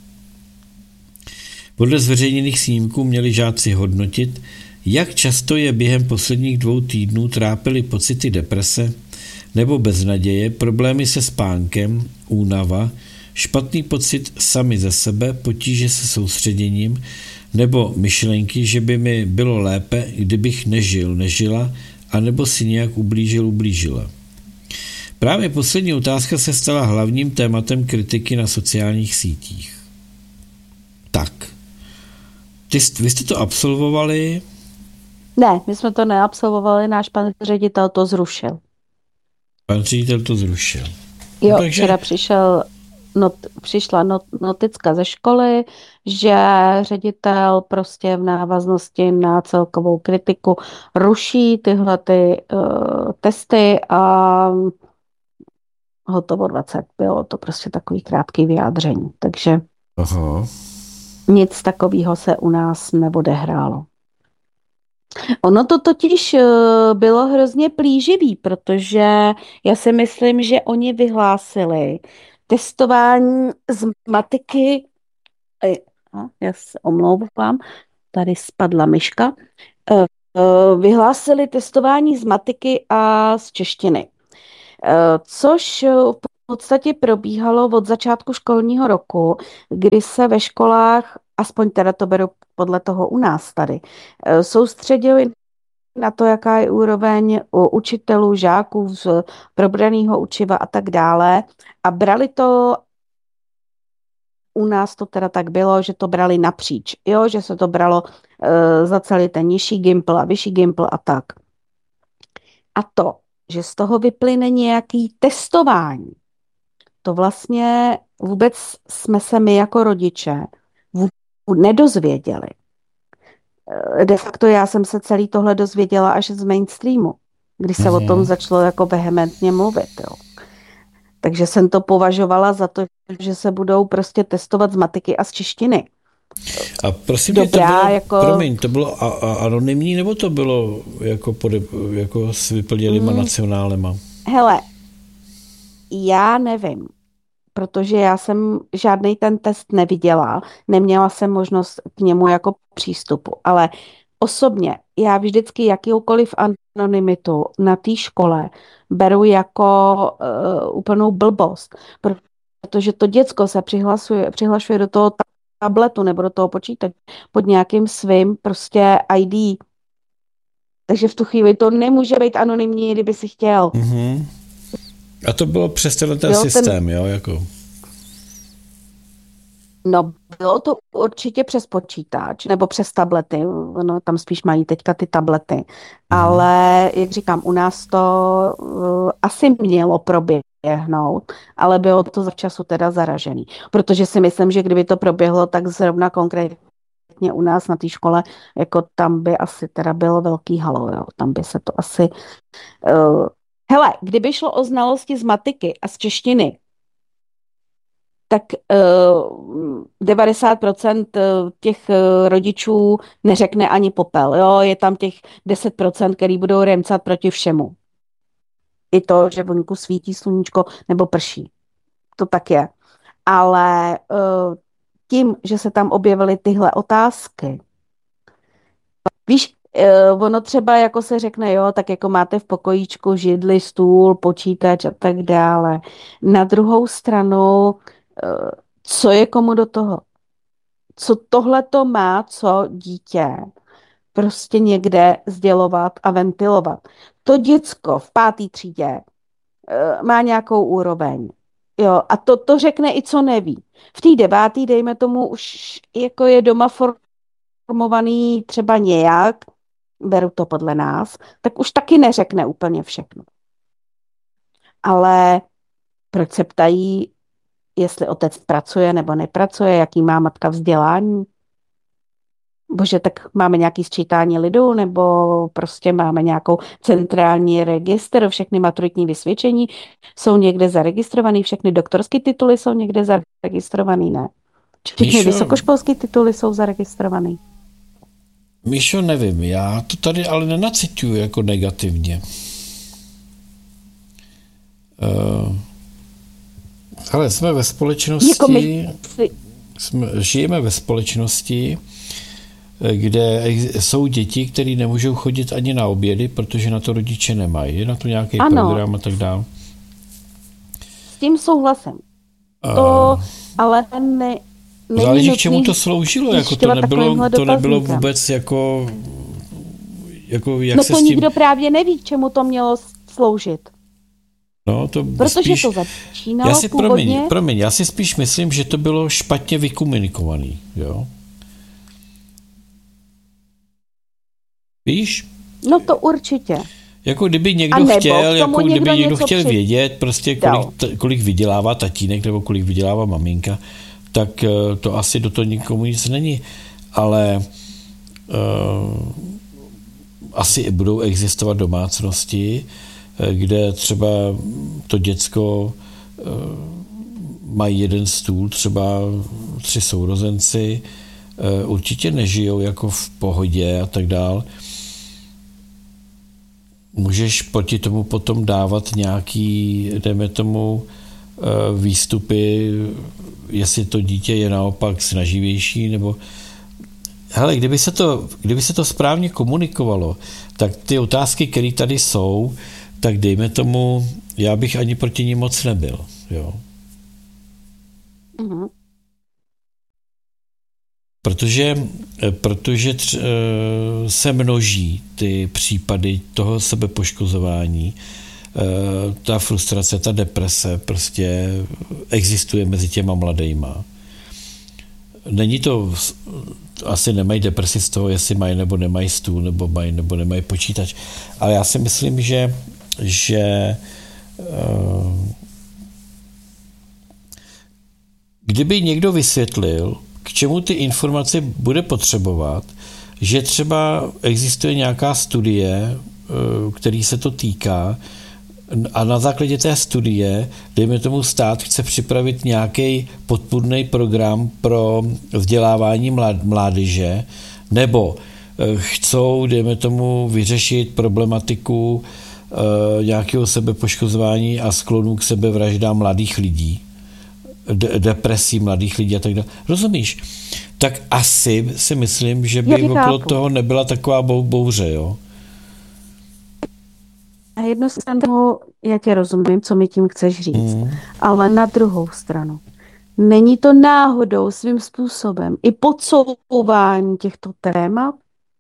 [SPEAKER 1] Podle zveřejněných snímků měli žáci hodnotit, jak často je během posledních dvou týdnů trápily pocity deprese nebo beznaděje, problémy se spánkem, únava, špatný pocit sami ze sebe, potíže se soustředěním nebo myšlenky, že by mi bylo lépe, kdybych nežil, nežila, anebo si nějak ublížil, ublížila. Právě poslední otázka se stala hlavním tématem kritiky na sociálních sítích. Tak, Ty, vy jste to absolvovali?
[SPEAKER 2] Ne, my jsme to neabsolvovali, náš pan ředitel to zrušil.
[SPEAKER 1] Pan ředitel to zrušil.
[SPEAKER 2] Jo, no, takže... včera přišel, not, přišla not, noticka ze školy, že ředitel prostě v návaznosti na celkovou kritiku ruší tyhle ty uh, testy a hotovo dvacet. Bylo to prostě takový krátký vyjádření. Takže
[SPEAKER 1] Aha.
[SPEAKER 2] nic takového se u nás neodehrálo. Ono to totiž bylo hrozně plíživý, protože já si myslím, že oni vyhlásili testování z matiky, já se omlouvám, tady spadla myška, vyhlásili testování z matiky a z češtiny, což v podstatě probíhalo od začátku školního roku, kdy se ve školách, aspoň teda to beru podle toho u nás tady, soustředili na to, jaká je úroveň u učitelů, žáků, z probraného učiva a tak dále. A brali to, u nás to teda tak bylo, že to brali napříč, jo? Že se to bralo uh, za celý ten nižší gimpl a vyšší gimpl a tak. A to, že z toho vyplyne nějaký testování, to vlastně vůbec jsme se my jako rodiče vůbec nedozvěděli. De facto já jsem se celý tohle dozvěděla až z mainstreamu, když se mm-hmm. o tom začalo jako vehementně mluvit. Jo. Takže jsem to považovala za to, že se budou prostě testovat z matiky a z češtiny.
[SPEAKER 1] A prosím tě, to bylo, jako... promiň, to bylo a, a, anonymní, nebo to bylo jako, pode, jako s vyplněnýma mm. nacionálema?
[SPEAKER 2] Hele, já nevím, protože já jsem žádný ten test neviděla, neměla jsem možnost k němu jako přístupu, ale osobně já vždycky jakýkoliv anonymitu na té škole beru jako uh, úplnou blbost, protože to děcko se přihlasuje, přihlašuje do toho tabletu nebo do toho počítače pod nějakým svým prostě í dé. Takže v tu chvíli to nemůže být anonymní, kdyby si chtěl.
[SPEAKER 1] Mm-hmm. A to bylo přes ten jo, systém, ten... jo, jako...
[SPEAKER 2] No, bylo to určitě přes počítač, nebo přes tablety, no, tam spíš mají teďka ty tablety, mm. ale jak říkám, u nás to uh, asi mělo proběhnout, ale bylo to zavčasu teda zaražený, protože si myslím, že kdyby to proběhlo, tak zrovna konkrétně u nás na té škole, jako tam by asi teda bylo velký halo, jo, tam by se to asi... Uh, hele, kdyby šlo o znalosti z matiky a z češtiny, tak uh, devadesát procent těch uh, rodičů neřekne ani popel. Jo? Je tam těch deset procent, který budou remcat proti všemu. I to, že vonku svítí sluníčko nebo prší. To tak je. Ale uh, tím, že se tam objevily tyhle otázky, víš, uh, ono třeba jako se řekne, jo, tak jako máte v pokojíčku židli, stůl, počítač a tak dále. Na druhou stranu co je komu do toho? Co tohle to má, co dítě prostě někde sdělovat a ventilovat? To děcko v páté třídě má nějakou úroveň. Jo, a to, to řekne i co neví. V té devátý, dejme tomu, už jako je doma formovaný třeba nějak, beru to podle nás, tak už taky neřekne úplně všechno. Ale proč se ptají, jestli otec pracuje nebo nepracuje, jaký má matka vzdělání? Bože, tak máme nějaký sčítání lidu, nebo prostě máme nějakou centrální registr, všechny maturitní vysvědčení jsou někde zaregistrovaný, všechny doktorské tituly jsou někde zaregistrovaný, ne? Všechny vysokoškolské tituly jsou zaregistrovaný.
[SPEAKER 1] Míšo, nevím, já to tady ale nenacituju jako negativně. Uh... Ale jsme ve společnosti, jako my... jsme, žijeme ve společnosti, kde jsou děti, které nemůžou chodit ani na obědy, protože na to rodiče nemají, je na to nějaký ano. program a tak dále.
[SPEAKER 2] S tím souhlasem. To, uh, ale ne,
[SPEAKER 1] záleží, k čemu to sloužilo, jako to nebylo, to nebylo vůbec jako, jako jak
[SPEAKER 2] no
[SPEAKER 1] se
[SPEAKER 2] to
[SPEAKER 1] s tím...
[SPEAKER 2] nikdo právě neví, k čemu to mělo sloužit.
[SPEAKER 1] No, to
[SPEAKER 2] Protože
[SPEAKER 1] spíš,
[SPEAKER 2] to začínalo
[SPEAKER 1] já si,
[SPEAKER 2] původně...
[SPEAKER 1] Promiň, promiň, já si spíš myslím, že to bylo špatně vykomunikovaný, jo? Víš?
[SPEAKER 2] No to určitě.
[SPEAKER 1] Jako kdyby někdo chtěl, jako kdyby někdo chtěl při... vědět, prostě kolik, t- kolik vydělává tatínek nebo kolik vydělává maminka, tak to asi do toho nikomu nic není. Ale uh, asi budou existovat domácnosti, kde třeba to děcko mají jeden stůl, třeba tři sourozenci, určitě nežijou jako v pohodě a tak dál. Můžeš proti tomu potom dávat nějaký, dejme tomu, výstupy, jestli to dítě je naopak snaživější, nebo hele, kdyby se to, kdyby se to správně komunikovalo, tak ty otázky, které tady jsou, tak dejme tomu, já bych ani proti ní moc nebyl, jo.
[SPEAKER 2] Mhm.
[SPEAKER 1] Protože, protože tř, se množí ty případy toho sebepoškozování, ta frustrace, ta deprese prostě existuje mezi těma mladejma. Není to, asi nemají depresi z toho, jestli mají nebo nemají stůl, nebo mají nebo nemají počítač, ale já si myslím, že, že kdyby někdo vysvětlil, k čemu ty informace bude potřebovat, že třeba existuje nějaká studie, který se to týká, a na základě té studie, dejme tomu stát, chce připravit nějaký podpůrný program pro vzdělávání mládeže, nebo chcou, dejme tomu, vyřešit problematiku nějakého sebepoškozování a sklonu k sebevraždám mladých lidí, depresí mladých lidí a tak dále. Rozumíš? Tak asi si myslím, že by okolo toho nebyla taková bouře, jo?
[SPEAKER 2] Na jednu stranu já tě rozumím, co mi tím chceš říct, mm. ale na druhou stranu není to náhodou svým způsobem i podsouvání těchto témat?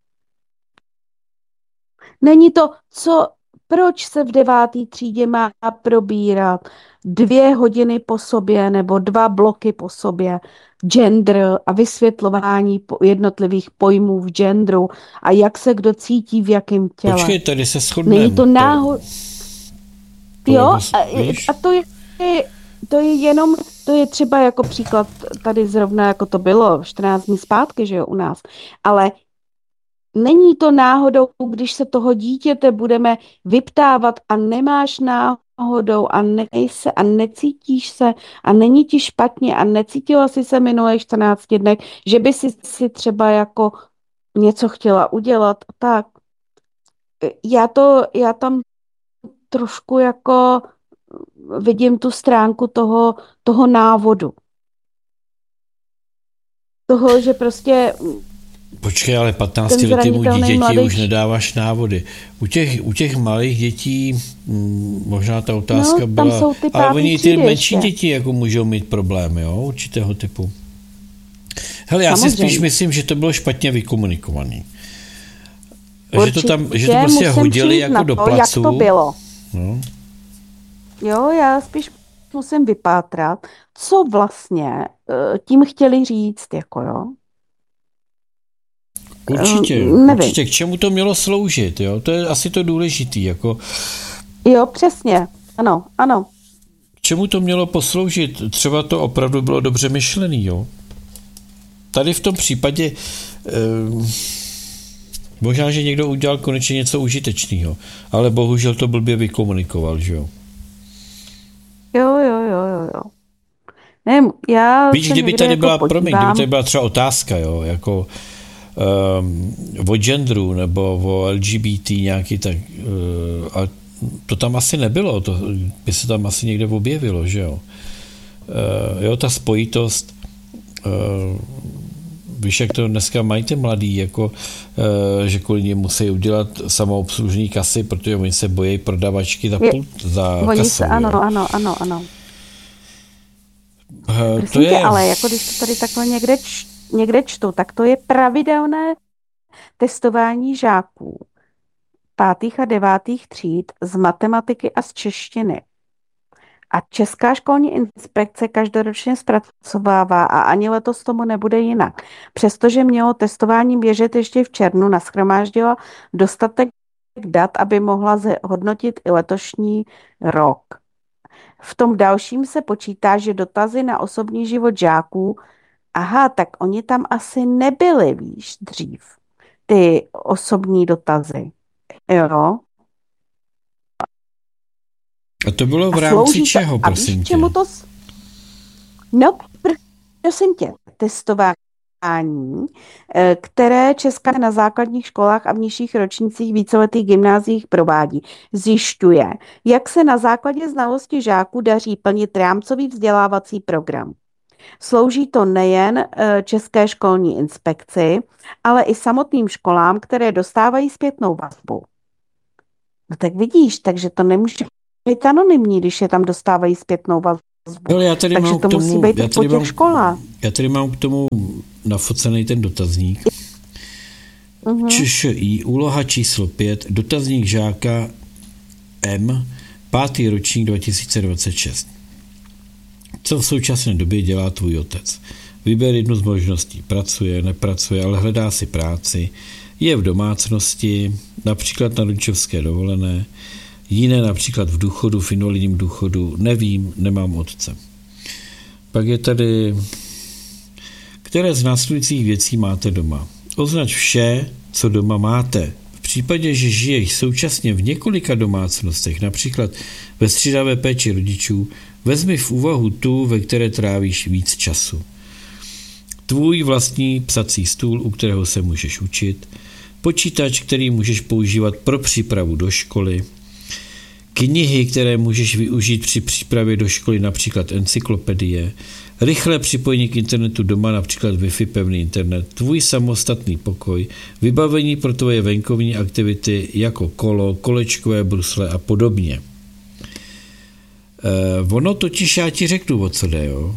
[SPEAKER 2] Není to, co, proč se v devátý třídě má probírat dvě hodiny po sobě nebo dva bloky po sobě gender a vysvětlování jednotlivých pojmů v genderu a jak se kdo cítí v jakém těle.
[SPEAKER 1] Počkej, tady se shodneme.
[SPEAKER 2] Není to náhodou. Jo, a, a to je, to je jenom, to je třeba jako příklad tady zrovna, jako to bylo čtrnáct dní zpátky, že jo, u nás. Ale není to náhodou, když se toho dítěte budeme vyptávat a nemáš náhodou a nejse a necítíš se a není ti špatně a necítila si se minulých čtrnáct dnech, že by si, si třeba jako něco chtěla udělat, tak já to, já tam trošku jako vidím tu stránku toho, toho návodu. Toho, že prostě
[SPEAKER 1] počkej, ale patnáctiletému dítěti mladý... už nedáváš návody. U těch, u těch malých dětí m, možná ta otázka no, byla... Ale oni ty menší ještě. Děti jako můžou mít problém, jo, určitého typu. Hele, já Samozřejmě. si spíš myslím, že to bylo špatně vykomunikovaný. Určitě, že to tam, že to prostě hodili jako to, do placu. Jak
[SPEAKER 2] to bylo.
[SPEAKER 1] No.
[SPEAKER 2] Jo, já spíš musím vypátrat, co vlastně tím chtěli říct, jako jo.
[SPEAKER 1] Určitě, určitě, k čemu to mělo sloužit, jo, to je asi to důležitý, jako.
[SPEAKER 2] Jo, přesně, ano, ano.
[SPEAKER 1] K čemu to mělo posloužit, třeba to opravdu bylo dobře myšlený, jo. Tady v tom případě eh, možná, že někdo udělal konečně něco užitečného, ale bohužel to blbě vykomunikoval, že jo.
[SPEAKER 2] Jo, jo, jo, jo, jo. Ne, já
[SPEAKER 1] víš, kdyby tady byla, jako promiň, kdyby tady byla třeba otázka, jo, jako um, o genderu nebo o L G B T nějaký, tak uh, a to tam asi nebylo, to by se tam asi někde objevilo, že jo. Uh, jo, ta spojitost, uh, víš, jak to dneska mají ty mladí, jako, uh, že kvůli ním musí udělat samoobslužní kasy, protože oni se bojí prodavačky za, pult, za
[SPEAKER 2] oni
[SPEAKER 1] kasou.
[SPEAKER 2] Se, ano, jo. ano, ano, ano.
[SPEAKER 1] Uh, to je...
[SPEAKER 2] tě, ale jako když to tady takhle někde, č, někde čtu, tak to je pravidelné testování žáků pátých a devátých tříd z matematiky a z češtiny. A Česká školní inspekce každoročně zpracovává a ani letos tomu nebude jinak. Přestože mělo testování běžet ještě v červnu, nashromáždila dostatek dat, aby mohla hodnotit i letošní rok. V tom dalším se počítá, že dotazy na osobní život žáků, aha, tak oni tam asi nebyli, víš, dřív, ty osobní dotazy. Jo.
[SPEAKER 1] A to bylo v rámci čeho, prosím tě?
[SPEAKER 2] Čemu to... No, prosím tě, testování které Česká na základních školách a v nižších ročnících víceletých gymnáziích provádí. Zjišťuje, jak se na základě znalosti žáků daří plnit rámcový vzdělávací program. Slouží to nejen České školní inspekci, ale i samotným školám, které dostávají zpětnou vazbu. No tak vidíš, takže to nemůže být anonymní, když je tam dostávají zpětnou vazbu.
[SPEAKER 1] No, já tady
[SPEAKER 2] takže
[SPEAKER 1] mám
[SPEAKER 2] to
[SPEAKER 1] k tomu,
[SPEAKER 2] musí být
[SPEAKER 1] já
[SPEAKER 2] po těch
[SPEAKER 1] mám,
[SPEAKER 2] školách.
[SPEAKER 1] Já tady mám k tomu nafocený ten dotazník. Uh-huh. ČŠI, úloha číslo pět, dotazník žáka M, pátý ročník dva tisíce dvacet šest. Co v současné době dělá tvůj otec? Vyber jednu z možností. Pracuje, nepracuje, ale hledá si práci. Je v domácnosti, například na rodičovské dovolené, jiné například v důchodu, v invalidním důchodu. Nevím, nemám otce. Pak je tady, které z následujících věcí máte doma? Označ vše, co doma máte. V případě, že žiješ současně v několika domácnostech, například ve střídavé péči rodičů, vezmi v úvahu tu, ve které trávíš víc času. Tvůj vlastní psací stůl, u kterého se můžeš učit, počítač, který můžeš používat pro přípravu do školy, knihy, které můžeš využít při přípravě do školy, například encyklopedie, rychlé připojení k internetu doma, například Wi-Fi pevný internet, tvůj samostatný pokoj, vybavení pro tvoje venkovní aktivity jako kolo, kolečkové brusle a podobně. Uh, ono totiž, já ti řeknu, o co jde, jo?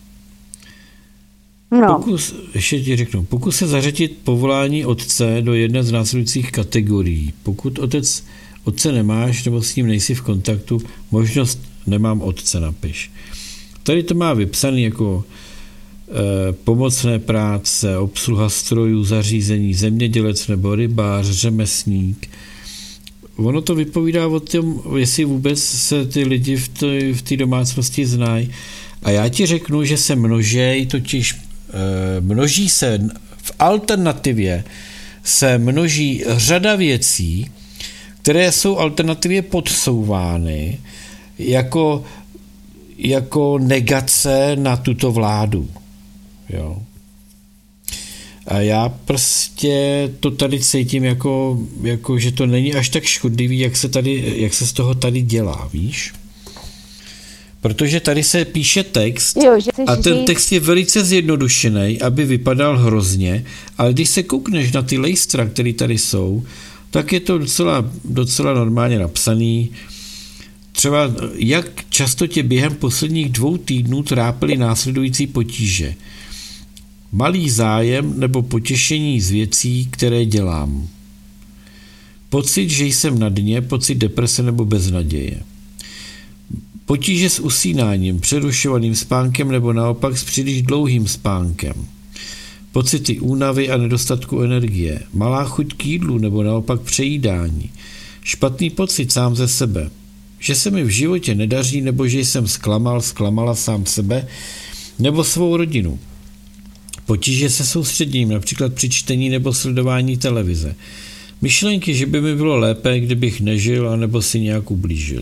[SPEAKER 2] No.
[SPEAKER 1] Pokus, ještě ti řeknu, pokus se zařadit povolání otce do jedné z následujících kategorií. Pokud otec, otce nemáš nebo s ním nejsi v kontaktu, možnost nemám otce napiš. Tady to má vypsaný jako e, pomocné práce, obsluha strojů, zařízení, zemědělec nebo rybář, řemesník. Ono to vypovídá o tom, jestli vůbec se ty lidi v té v té domácnosti znají. A já ti řeknu, že se množej, totiž e, množí se v alternativě se množí řada věcí, které jsou alternativě podsouvány jako, jako negace na tuto vládu. Jo. A já prostě to tady cítím jako, jako, že to není až tak škodlivý, jak se, tady, jak se z toho tady dělá, víš? Protože tady se píše text
[SPEAKER 2] jo,
[SPEAKER 1] a ten text je velice zjednodušený, aby vypadal hrozně, ale když se koukneš na ty lejstra, které tady jsou, tak je to docela, docela normálně napsaný. Třeba jak často tě během posledních dvou týdnů trápily následující potíže. Malý zájem nebo potěšení z věcí, které dělám. Pocit, že jsem na dně, pocit deprese nebo beznaděje. Potíže s usínáním, přerušovaným spánkem nebo naopak s příliš dlouhým spánkem. Pocity únavy a nedostatku energie. Malá chuť k jídlu nebo naopak přejídání. Špatný pocit sám ze sebe. Že se mi v životě nedaří nebo že jsem zklamal, zklamala sám sebe nebo svou rodinu. Potíže se soustředěním, například při čtení nebo sledování televize. Myšlenky, že by mi bylo lépe, kdybych nežil, anebo si nějak ublížil.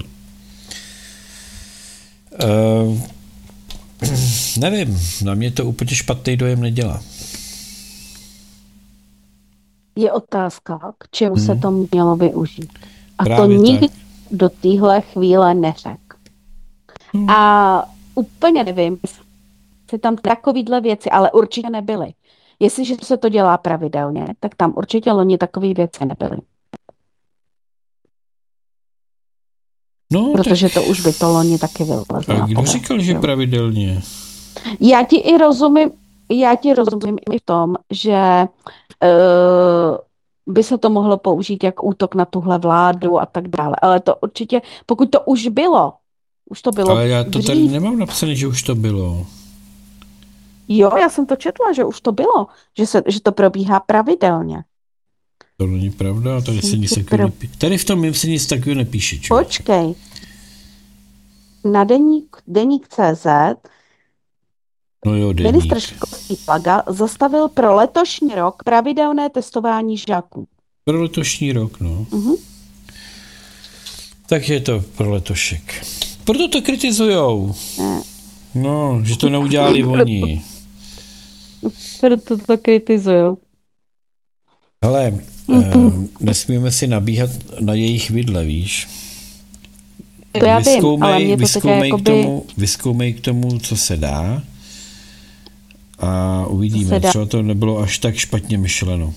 [SPEAKER 1] Uh, nevím, na mě to úplně špatný dojem nedělá.
[SPEAKER 2] Je otázka, k čemu hmm. se to mělo využít. A
[SPEAKER 1] Právě
[SPEAKER 2] to nikdy
[SPEAKER 1] tak.
[SPEAKER 2] do téhle chvíle neřekl. Hmm. A úplně nevím, jestli tam takovýhle věci, ale určitě nebyly. Jestliže se to dělá pravidelně, tak tam určitě loni takové věci nebyly.
[SPEAKER 1] No,
[SPEAKER 2] protože
[SPEAKER 1] tak...
[SPEAKER 2] to už by to loni taky vylezlo.
[SPEAKER 1] A kdo říkal, že pravidelně?
[SPEAKER 2] Já ti i rozumím, já ti rozumím i v tom, že uh, by se to mohlo použít jako útok na tuhle vládu a tak dále. Ale to určitě, pokud to už bylo, už to bylo
[SPEAKER 1] Ale já to
[SPEAKER 2] dřív.
[SPEAKER 1] tady nemám napsané, že už to bylo.
[SPEAKER 2] Jo, já jsem to četla, že už to bylo, že, se, že to probíhá pravidelně.
[SPEAKER 1] To není pravda, tady se nic takového nepíše. Tady v tom mým se nic takového nepíše. Čo?
[SPEAKER 2] Počkej. Na deník, deník C Z
[SPEAKER 1] no jo, deník.
[SPEAKER 2] Ministr školství Plaga zastavil pro letošní rok pravidelné testování žáků.
[SPEAKER 1] Pro letošní rok, no.
[SPEAKER 2] Uh-huh.
[SPEAKER 1] Tak je to pro letošek. Proto to kritizujou.
[SPEAKER 2] Ne.
[SPEAKER 1] No, že to neudělali oni.
[SPEAKER 2] Proto to kritizuju.
[SPEAKER 1] Ale mm-hmm. eh, nesmíme si nabíhat na jejich vidle, víš?
[SPEAKER 2] To já vím, ale mě to
[SPEAKER 1] vyzkoumej,
[SPEAKER 2] jakoby...
[SPEAKER 1] k tomu, vyzkoumej k tomu, co se dá a uvidíme. Třeba to nebylo až tak špatně myšleno.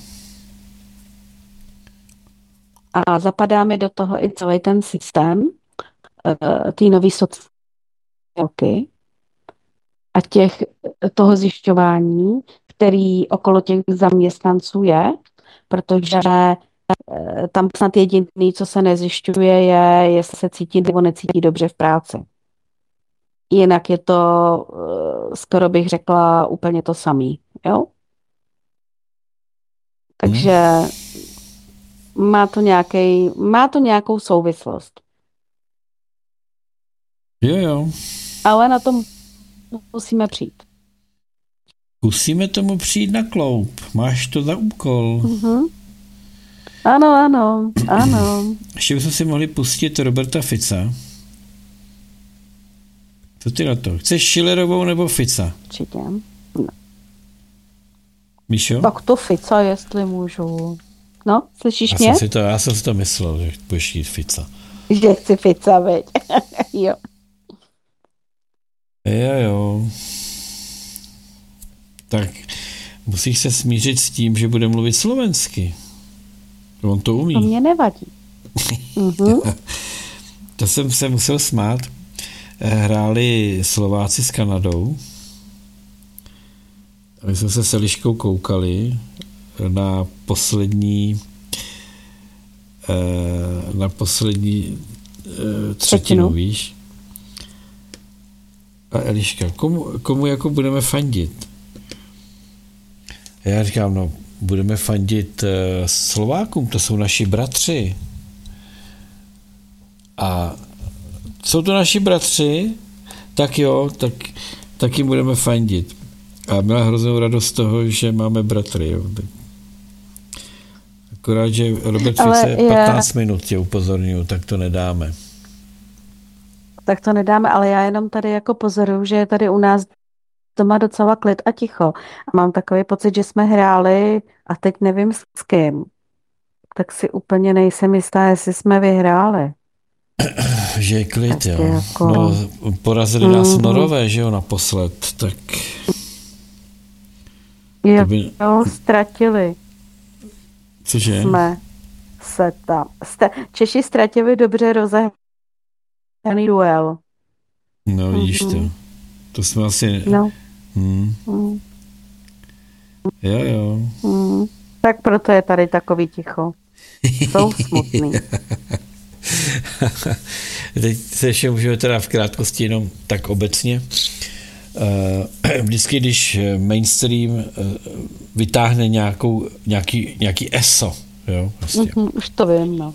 [SPEAKER 2] A zapadá mi do toho i celý ten systém uh, té nový sociálky a těch, toho zjišťování, který okolo těch zaměstnanců je, protože uh, tam snad jediný, co se nezjišťuje, je, jestli se cítí nebo necítí dobře v práci. Jinak je to, uh, skoro bych řekla, úplně to samý. Jo? Takže hmm. Má to, nějaký, má to nějakou souvislost.
[SPEAKER 1] Jo, jo.
[SPEAKER 2] Ale na tom musíme přijít.
[SPEAKER 1] Musíme tomu přijít na kloup. Máš to za úkol.
[SPEAKER 2] Uh-huh. Ano, ano, ano.
[SPEAKER 1] Ještě bychom si mohli pustit Roberta Fica. Co ty na to? Chceš Schillerovou nebo Fica?
[SPEAKER 2] Určitě. No.
[SPEAKER 1] Míšo?
[SPEAKER 2] Tak to Fica, jestli můžu. No, slyšíš
[SPEAKER 1] já
[SPEAKER 2] mě?
[SPEAKER 1] Jsem si to, já jsem si to myslel, že budeš jít Fica.
[SPEAKER 2] Že chci Fica, veď. Jo.
[SPEAKER 1] Jo, jo. Tak musíš se smířit s tím, že bude mluvit slovensky. On to umí.
[SPEAKER 2] To mě nevadí. uh-huh.
[SPEAKER 1] To jsem se musel smát. Hráli Slováci s Kanadou. A my jsme se s Eliškou koukali na poslední na poslední třetinu, víš. A Eliška, komu, komu jako budeme fandit? Já říkám, no, budeme fandit Slovákům, to jsou naši bratři. A jsou to naši bratři? Tak jo, tak, tak jim budeme fandit. A měla hroznou radost z toho, že máme bratry, jo. Akorát, že Robert Fice patnáct minut tě upozorňuji, tak to nedáme.
[SPEAKER 2] Tak to nedáme, ale já jenom tady jako pozoruju, že je tady u nás doma docela klid a ticho. A mám takový pocit, že jsme hráli a teď nevím s kým. Tak si úplně nejsem jistá, jestli jsme vyhráli.
[SPEAKER 1] Že je klid, jo. Jako... No, porazili nás mm-hmm. Norové, že jo, naposled, tak...
[SPEAKER 2] Jo, by... jo ztratili.
[SPEAKER 1] Cože?
[SPEAKER 2] Jsme se tam. St- Češi ztratili dobře rozehraný duel.
[SPEAKER 1] No, vidíš mm-hmm. to. To jsme asi...
[SPEAKER 2] No.
[SPEAKER 1] Hmm.
[SPEAKER 2] Mm.
[SPEAKER 1] Jo, jo.
[SPEAKER 2] Mm. Tak proto je tady takový ticho. Jsou smutný.
[SPEAKER 1] Teď se ještě můžeme teda v krátkosti jenom tak obecně. Vždycky, když mainstream vytáhne nějakou, nějaký, nějaký eso, jo, vlastně.
[SPEAKER 2] Mm-hmm, už to vím, no.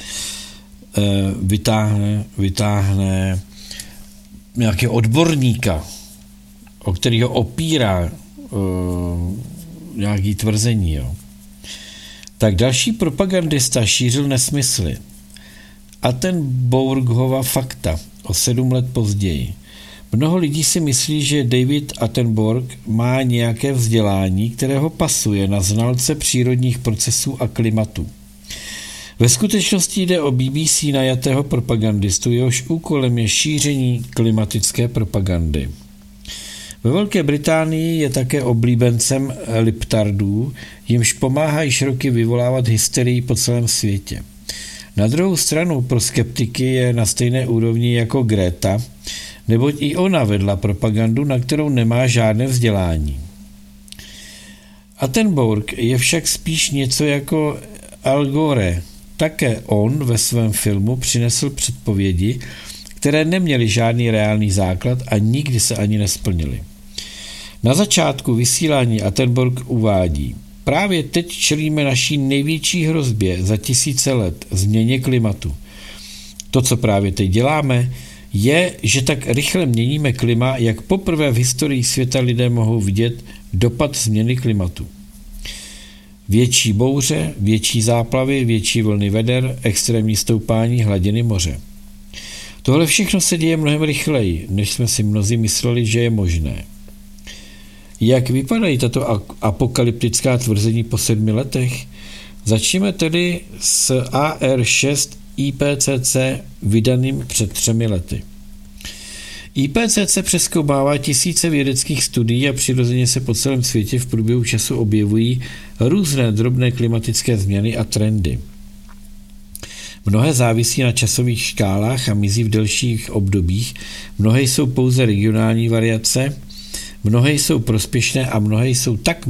[SPEAKER 1] Vytáhne, vytáhne nějakého odborníka, o kterého opírá uh, nějaký tvrzení, jo. Tak další propagandista šířil nesmysly. A ten Borghova fakta o sedm let později. Mnoho lidí si myslí, že David Attenborough má nějaké vzdělání, které ho pasuje na znalce přírodních procesů a klimatu. Ve skutečnosti jde o B B C najatého propagandistu, jehož úkolem je šíření klimatické propagandy. Ve Velké Británii je také oblíbencem liptardů, jimž pomáhá již roky vyvolávat hysterii po celém světě. Na druhou stranu pro skeptiky je na stejné úrovni jako Greta, neboť i ona vedla propagandu, na kterou nemá žádné vzdělání. Attenborough je však spíš něco jako Al Gore. Také on ve svém filmu přinesl předpovědi, které neměly žádný reálný základ a nikdy se ani nesplnily. Na začátku vysílání Attenborough uvádí: právě teď čelíme naší největší hrozbě za tisíce let, změně klimatu. To, co právě teď děláme, je, že tak rychle měníme klima, jak poprvé v historii světa lidé mohou vidět dopad změny klimatu. Větší bouře, větší záplavy, větší vlny veder, extrémní stoupání hladiny moře. Tohle všechno se děje mnohem rychleji, než jsme si mnozí mysleli, že je možné. Jak vypadají tato apokalyptická tvrzení po sedmi letech? Začneme tedy s A R šest I P C C vydaným před třemi lety. I P C C přezkoumává tisíce vědeckých studií a přirozeně se po celém světě v průběhu času objevují různé drobné klimatické změny a trendy. Mnohé závisí na časových škálách a mizí v delších obdobích, mnohé jsou pouze regionální variace, mnohé jsou prospěšné a mnohé jsou tak